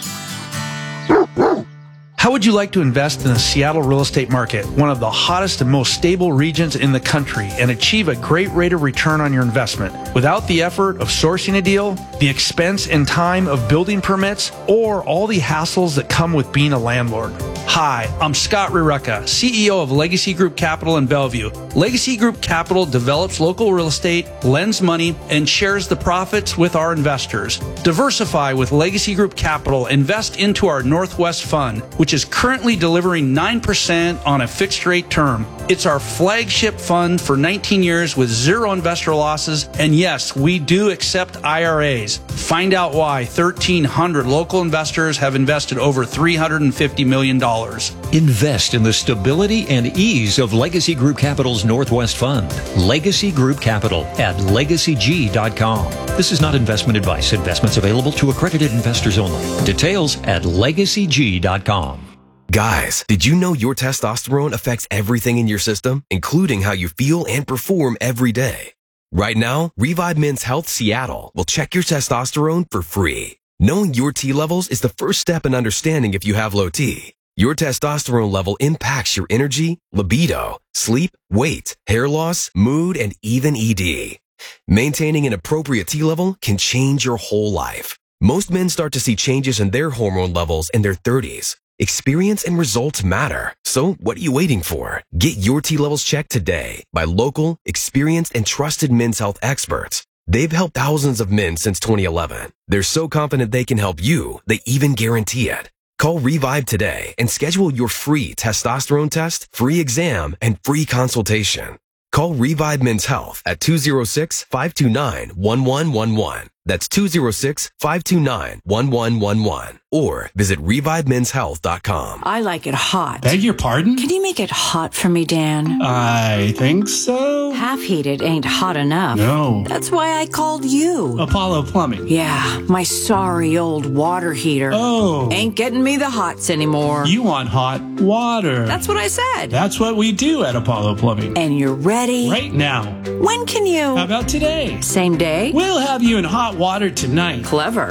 How would you like to invest in the Seattle real estate market, one of the hottest and most stable regions in the country, and achieve a great rate of return on your investment without the effort of sourcing a deal, the expense and time of building permits, or all the hassles that come with being a landlord? Hi, I'm Scott Rirucka, C E O of Legacy Group Capital in Bellevue. Legacy Group Capital develops local real estate, lends money, and shares the profits with our investors. Diversify with Legacy Group Capital. Invest into our Northwest Fund, which is currently delivering nine percent on a fixed rate term. It's our flagship fund for nineteen years with zero investor losses. And yes, we do accept I R As. Find out why thirteen hundred local investors have invested over three hundred fifty million dollars. Invest in the stability and ease of Legacy Group Capital's Northwest Fund. Legacy Group Capital at legacy g dot com. This is not investment advice. Investments available to accredited investors only. Details at legacy g dot com. Guys, did you know your testosterone affects everything in your system, including how you feel and perform every day? Right now, Revive Men's Health Seattle will check your testosterone for free. Knowing your T levels is the first step in understanding if you have low T. Your testosterone level impacts your energy, libido, sleep, weight, hair loss, mood, and even E D. Maintaining an appropriate T level can change your whole life. Most men start to see changes in their hormone levels in their thirties. Experience and results matter. So what are you waiting for? Get your T levels checked today by local, experienced, and trusted men's health experts. They've helped thousands of men since twenty eleven. They're so confident they can help you, they even guarantee it. Call Revive today and schedule your free testosterone test, free exam, and free consultation. Call Revive Men's Health at two oh six, five two nine, one one one one. That's two oh six, five two nine, one one one one. Or visit revive men's health dot com. I like it hot. Beg your pardon? Can you make it hot for me, Dan? I think so. Half heated ain't hot enough. No. That's why I called you. Apollo Plumbing. Yeah, my sorry old water heater. Oh. Ain't getting me the hots anymore. You want hot water. That's what I said. That's what we do at Apollo Plumbing. And you're ready? Right now. When can you? How about today? Same day? We'll have you in hot water tonight. Clever.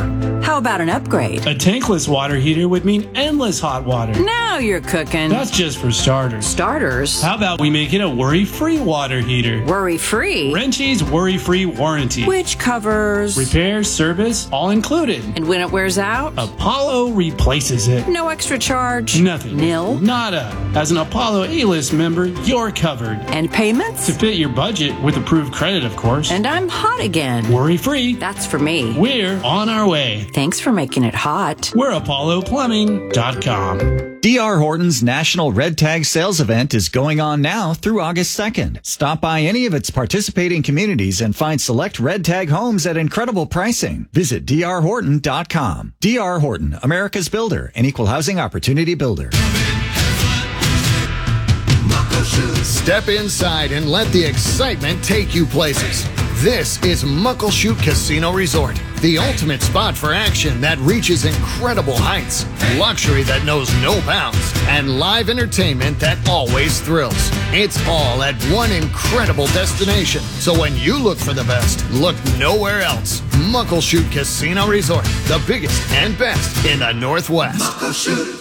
How about an upgrade? A tankless water heater would mean endless hot water. Now you're cooking. That's just for starters. Starters? How about we make it a worry-free water heater? Worry-free? Wrenchie's worry-free warranty. Which covers? Repair, service, all included. And when it wears out? Apollo replaces it. No extra charge? Nothing. Nil? Nada. As an Apollo A-list member, you're covered. And payments? To fit your budget with approved credit, of course. And I'm hot again. Worry-free. That's for me. We're on our way. Thanks for making it hot. We're Apollo Plumbing dot com. D R Horton's National Red Tag Sales Event is going on now through August second. Stop by any of its participating communities and find select Red Tag homes at incredible pricing. Visit D R Horton dot com. D R Horton, America's builder and equal housing opportunity builder. Step inside and let the excitement take you places. This is Muckleshoot Casino Resort, the ultimate spot for action that reaches incredible heights, luxury that knows no bounds, and live entertainment that always thrills. It's all at one incredible destination. So when you look for the best, look nowhere else. Muckleshoot Casino Resort, the biggest and best in the Northwest. Muckleshoot.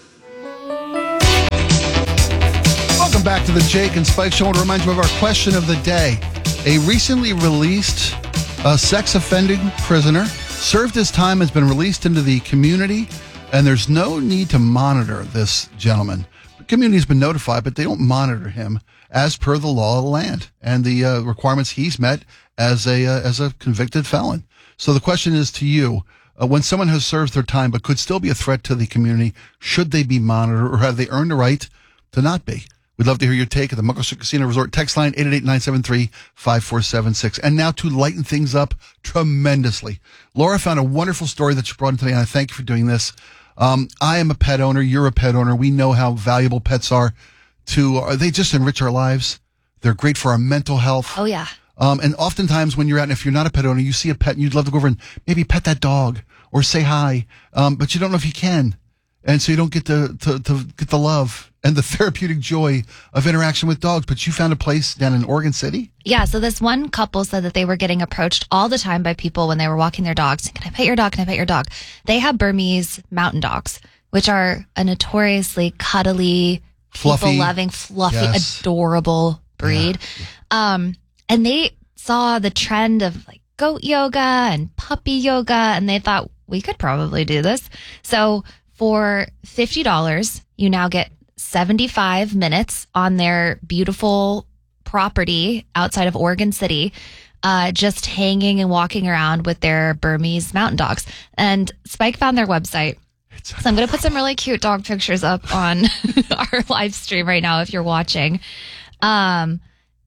Welcome back to the Jake and Spike Show. I want to remind you of our question of the day. A recently released uh, sex offending prisoner served his time, has been released into the community, and there's no need to monitor this gentleman. The community's been notified, but they don't monitor him as per the law of the land and the uh, requirements he's met as a uh, as a convicted felon. So the question is to you, uh, when someone has served their time but could still be a threat to the community, should they be monitored or have they earned the right to not be? We'd love to hear your take at the Muckleshoot Casino Resort. Text line eight eight eight, nine seven three, five four seven six. And now to lighten things up tremendously, Laura found a wonderful story that you brought in today, and I thank you for doing this. Um, I am a pet owner. You're a pet owner. We know how valuable pets are to, uh, they just enrich our lives. They're great for our mental health. Oh, yeah. Um, and oftentimes when you're out, and if you're not a pet owner, you see a pet and you'd love to go over and maybe pet that dog or say hi, um, but you don't know if you can. And so you don't get to, to, to get the love and the therapeutic joy of interaction with dogs. But you found a place down in Oregon City? Yeah, so this one couple said that they were getting approached all the time by people when they were walking their dogs. Can I pet your dog? Can I pet your dog? They have Burmese mountain dogs, which are a notoriously cuddly, fluffy, people-loving, fluffy, yes. adorable breed. Yeah. Um, and they saw the trend of like goat yoga and puppy yoga, and they thought we could probably do this. So for fifty dollars, you now get seventy-five minutes on their beautiful property outside of Oregon City, uh, just hanging and walking around with their Burmese mountain dogs. And Spike found their website. So I'm going to put some really cute dog pictures up on our live stream right now if you're watching. Um,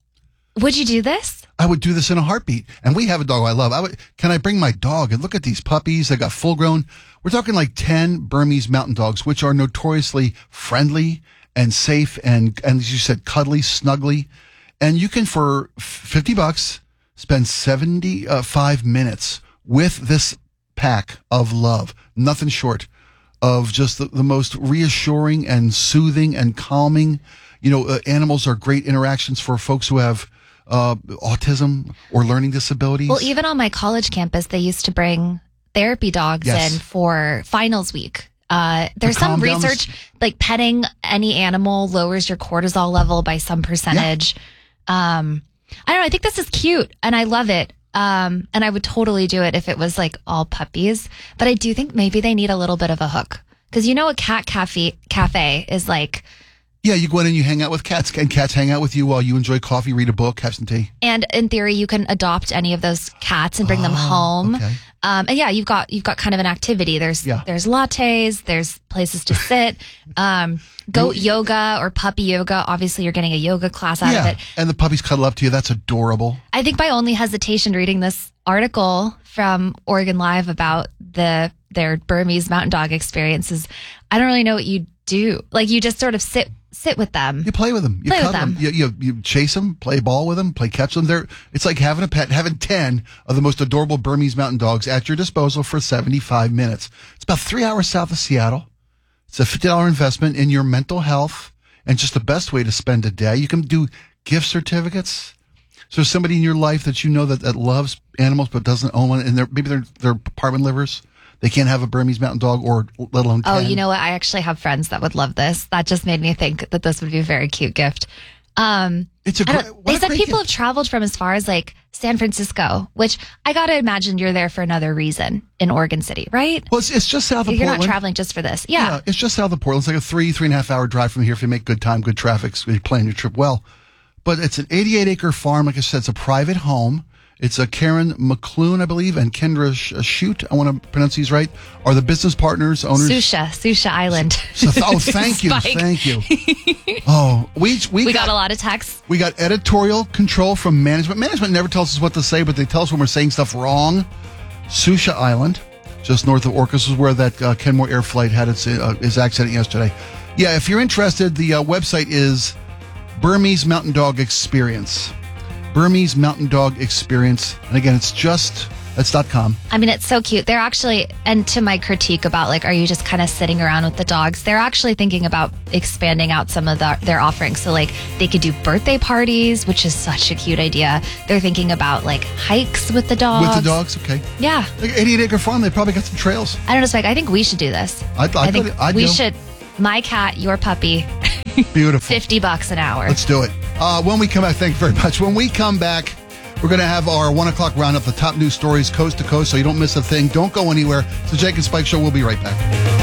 would you do this? I would do this in a heartbeat. And we have a dog I love. I would. Can I bring my dog? And look at these puppies. They got full grown. We're talking like ten Burmese mountain dogs, which are notoriously friendly and safe and, and as you said, cuddly, snuggly. And you can, for fifty bucks, spend seventy-five minutes with this pack of love. Nothing short of just the, the most reassuring and soothing and calming. You know, uh, animals are great interactions for folks who have uh, autism or learning disabilities. Well, even on my college campus, they used to bring therapy dogs Yes. in for finals week. Uh, there's The some calm downs. research, like petting any animal lowers your cortisol level by some percentage. Um, I don't know. I think this is cute and I love it. Um, and I would totally do it if it was like all puppies, but I do think maybe they need a little bit of a hook. Cause you know, a cat cafe cafe is like, Yeah, you go in and you hang out with cats, and cats hang out with you while you enjoy coffee, read a book, have some tea. and in theory, you can adopt any of those cats and bring them home. okay. Um, and yeah, you've got you've got kind of an activity. There's Yeah. there's lattes, there's places to sit. Um, goat yoga or puppy yoga. Obviously, you're getting a yoga class out yeah, of it. and the puppies cuddle up to you. That's adorable. I think my only hesitation reading this article from Oregon Live about the their Burmese mountain dog experience is I don't really know what you do. Like you just sort of sit sit with them. You play with them. You Play with cuddle them. You, you you chase them, play ball with them, play catch them. They're, it's like having a pet, having ten of the most adorable Burmese mountain dogs at your disposal for seventy-five minutes. It's about three hours south of Seattle. It's a fifty dollars investment in your mental health and just the best way to spend a day. You can do gift certificates. So there's somebody in your life that you know that, that loves animals but doesn't own one, and they're, maybe they're, they're apartment livers. They can't have a Burmese Mountain Dog or let alone ten. Oh, you know what? I actually have friends that would love this. That just made me think that this would be a very cute gift. Um, it's a I don't- great, they what a said great people gift. have traveled from as far as like San Francisco, which I got to imagine you're there for another reason in Oregon City, right? Well, it's, it's just south of You're Portland. not traveling just for this. Yeah. It's just south of Portland. It's like a three, three and a half hour drive from here if you make good time, good traffic, so you plan your trip well. But it's an eighty-eight acre farm. Like I said, it's a private home. It's a Karen McClune, I believe, and Kendra Sh- Shute, I want to pronounce these right, are the business partners, owners. Susha, Susha Island. So, oh, thank you, Spike. thank you. Oh, we we, We got, got a lot of texts. we got editorial control from management. Management never tells us what to say, but they tell us when we're saying stuff wrong. Susha Island, just north of Orcas, is where that uh, Kenmore Air Flight had its uh, its accident yesterday. Yeah, if you're interested, the uh, website is Burmese Mountain Dog Experience. Burmese Mountain Dog Experience. And again, it's just, that's .com. I mean, it's so cute. They're actually, and to my critique about like, are you just kind of sitting around with the dogs? They're actually thinking about expanding out some of the, their offerings. So like they could do birthday parties, which is such a cute idea. They're thinking about like hikes with the dogs. With the dogs, okay. Yeah. Like eighty-eight acre farm, they probably got some trails. I don't know, Spike. I think we should do this. I'd, I'd I think go to- I'd we do. should, my cat, your puppy, Beautiful. fifty bucks an hour. Let's do it. Uh, when we come back, thank you very much. When we come back, we're going to have our one o'clock roundup, the top news stories coast to coast, so you don't miss a thing. Don't go anywhere. It's the Jake and Spike Show. We'll be right back.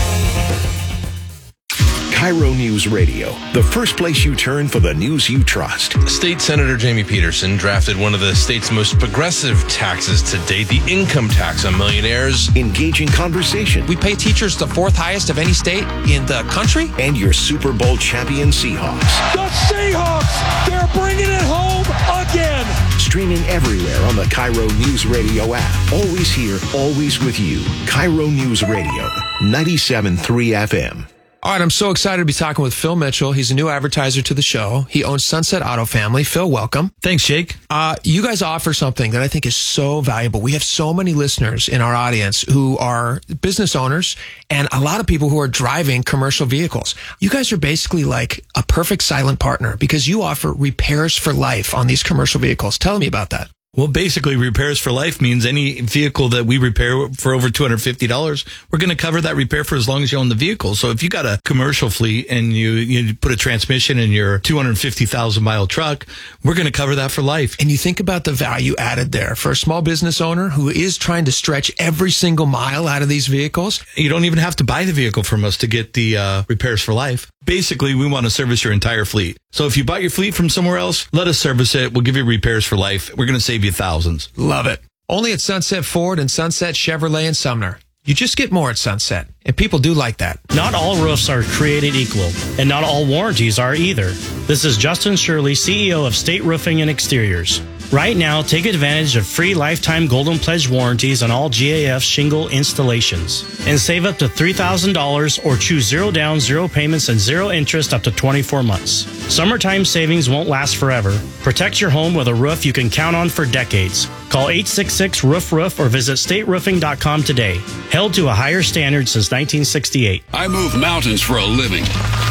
Cairo News Radio, the first place you turn for the news you trust. State Senator Jamie Peterson drafted one of the state's most progressive taxes to date, the income tax on millionaires. Engaging conversation. We pay teachers the fourth highest of any state in the country. And your Super Bowl champion Seahawks. The Seahawks, they're bringing it home again. Streaming everywhere on the Cairo News Radio app. Always here, always with you. Cairo News Radio, ninety-seven point three F M. All right, I'm so excited to be talking with Phil Mitchell. He's a new advertiser to the show. He owns Sunset Auto Family. Phil, welcome. Thanks, Jake. Uh, you guys offer something that I think is so valuable. We have so many listeners in our audience who are business owners and a lot of people who are driving commercial vehicles. You guys are basically like a perfect silent partner because you offer repairs for life on these commercial vehicles. Tell me about that. Well, basically, repairs for life means any vehicle that we repair for over two hundred fifty dollars, we're going to cover that repair for as long as you own the vehicle. So if you got a commercial fleet and you, you put a transmission in your two hundred fifty thousand mile truck, we're going to cover that for life. And you think about the value added there for a small business owner who is trying to stretch every single mile out of these vehicles. You don't even have to buy the vehicle from us to get the uh, repairs for life. Basically, we want to service your entire fleet. So if you bought your fleet from somewhere else, let us service it. We'll give you repairs for life. We're going to save you thousands. Love it. Only at Sunset Ford and Sunset Chevrolet in Sumner. You just get more at Sunset, and people do like that. Not all roofs are created equal, and not all warranties are either. This is Justin Shirley, C E O of State Roofing and Exteriors. Right now, take advantage of free lifetime Golden Pledge warranties on all G A F shingle installations and save up to three thousand dollars or choose zero down, zero payments, and zero interest up to twenty-four months. Summertime savings won't last forever. Protect your home with a roof you can count on for decades. Call eight six six, roof roof or visit state roofing dot com today. Held to a higher standard since nineteen sixty-eight. I move mountains for a living.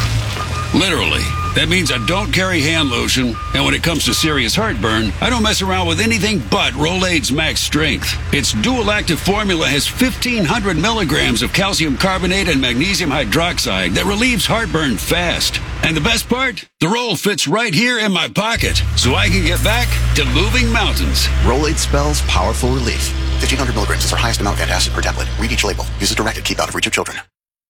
Literally. That means I don't carry hand lotion, and when it comes to serious heartburn, I don't mess around with anything but Rolaids Max Strength. Its dual-active formula has fifteen hundred milligrams of calcium carbonate and magnesium hydroxide that relieves heartburn fast. And the best part? The roll fits right here in my pocket, so I can get back to moving mountains. Rolaids spells powerful relief. fifteen hundred milligrams is our highest amount of antacid per tablet. Read each label. Use as directed. Keep out of reach of children.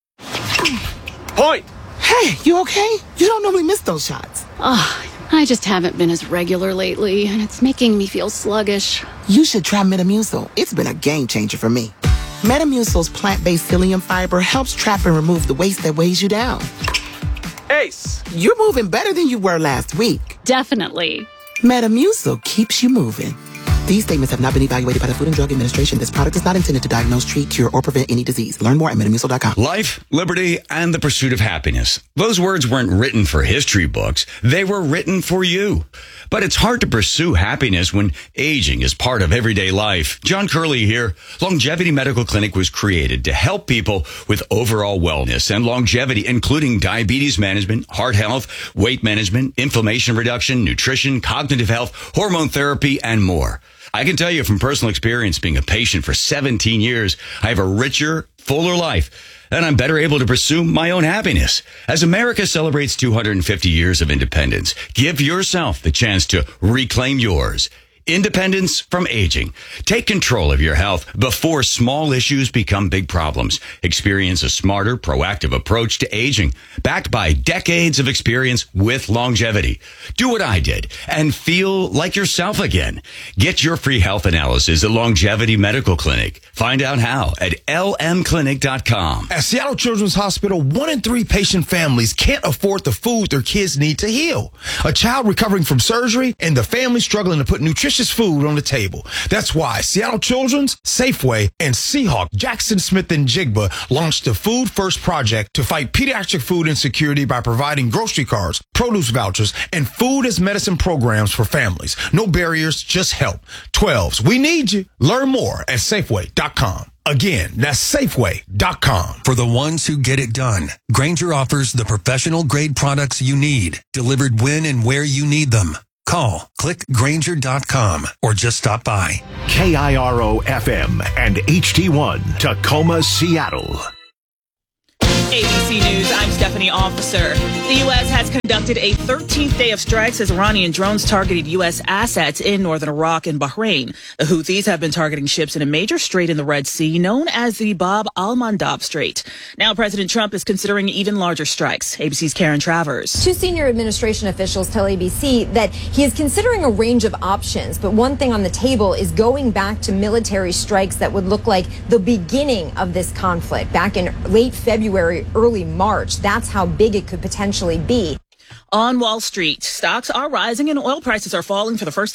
Point! Hey, you okay? You don't normally miss those shots. Oh, I just haven't been as regular lately, and it's making me feel sluggish. You should try Metamucil. It's been a game changer for me. Metamucil's plant-based psyllium fiber helps trap and remove the waste that weighs you down. Ace, you're moving better than you were last week. Definitely. Metamucil keeps you moving. These statements have not been evaluated by the Food and Drug Administration. This product is not intended to diagnose, treat, cure, or prevent any disease. Learn more at metamucil dot com. Life, liberty, and the pursuit of happiness. Those words weren't written for history books. They were written for you. But it's hard to pursue happiness when aging is part of everyday life. John Curley here. Longevity Medical Clinic was created to help people with overall wellness and longevity, including diabetes management, heart health, weight management, inflammation reduction, nutrition, cognitive health, hormone therapy, and more. I can tell you from personal experience, being a patient for seventeen years, I have a richer, fuller life, and I'm better able to pursue my own happiness. As America celebrates two hundred fifty years of independence, give yourself the chance to reclaim yours. Independence from aging. Take control of your health before small issues become big problems. Experience a smarter, proactive approach to aging, backed by decades of experience with longevity. Do what I did and feel like yourself again. Get your free health analysis at Longevity Medical Clinic. Find out how at L M clinic dot com. At Seattle Children's Hospital, one in three patient families can't afford the food their kids need to heal. A child recovering from surgery and the family struggling to put nutritious food on the table. That's why Seattle Children's, Safeway, and Seahawk Jackson Smith and Jigba launched the Food First Project to fight pediatric food insecurity by providing grocery cards, produce vouchers, and food as medicine programs for families. No barriers, just help. twelves, we need you. Learn more at Safeway dot com. Again, that's Safeway dot com. For the ones who get it done, Grainger offers the professional grade products you need, delivered when and where you need them. Call, click Grainger dot com, or just stop by. K I R O F M and H T one, Tacoma, Seattle. A B C News, I'm Stephanie Officer. The U S has conducted a thirteenth day of strikes as Iranian drones targeted U S assets in northern Iraq and Bahrain. The Houthis have been targeting ships in a major strait in the Red Sea known as the Bab al-Mandab Strait. Now President Trump is considering even larger strikes. A B C's Karen Travers. Two senior administration officials tell A B C that he is considering a range of options, but one thing on the table is going back to military strikes that would look like the beginning of this conflict back in late February, early March. That's how big it could potentially be. On Wall Street, stocks are rising and oil prices are falling for the first time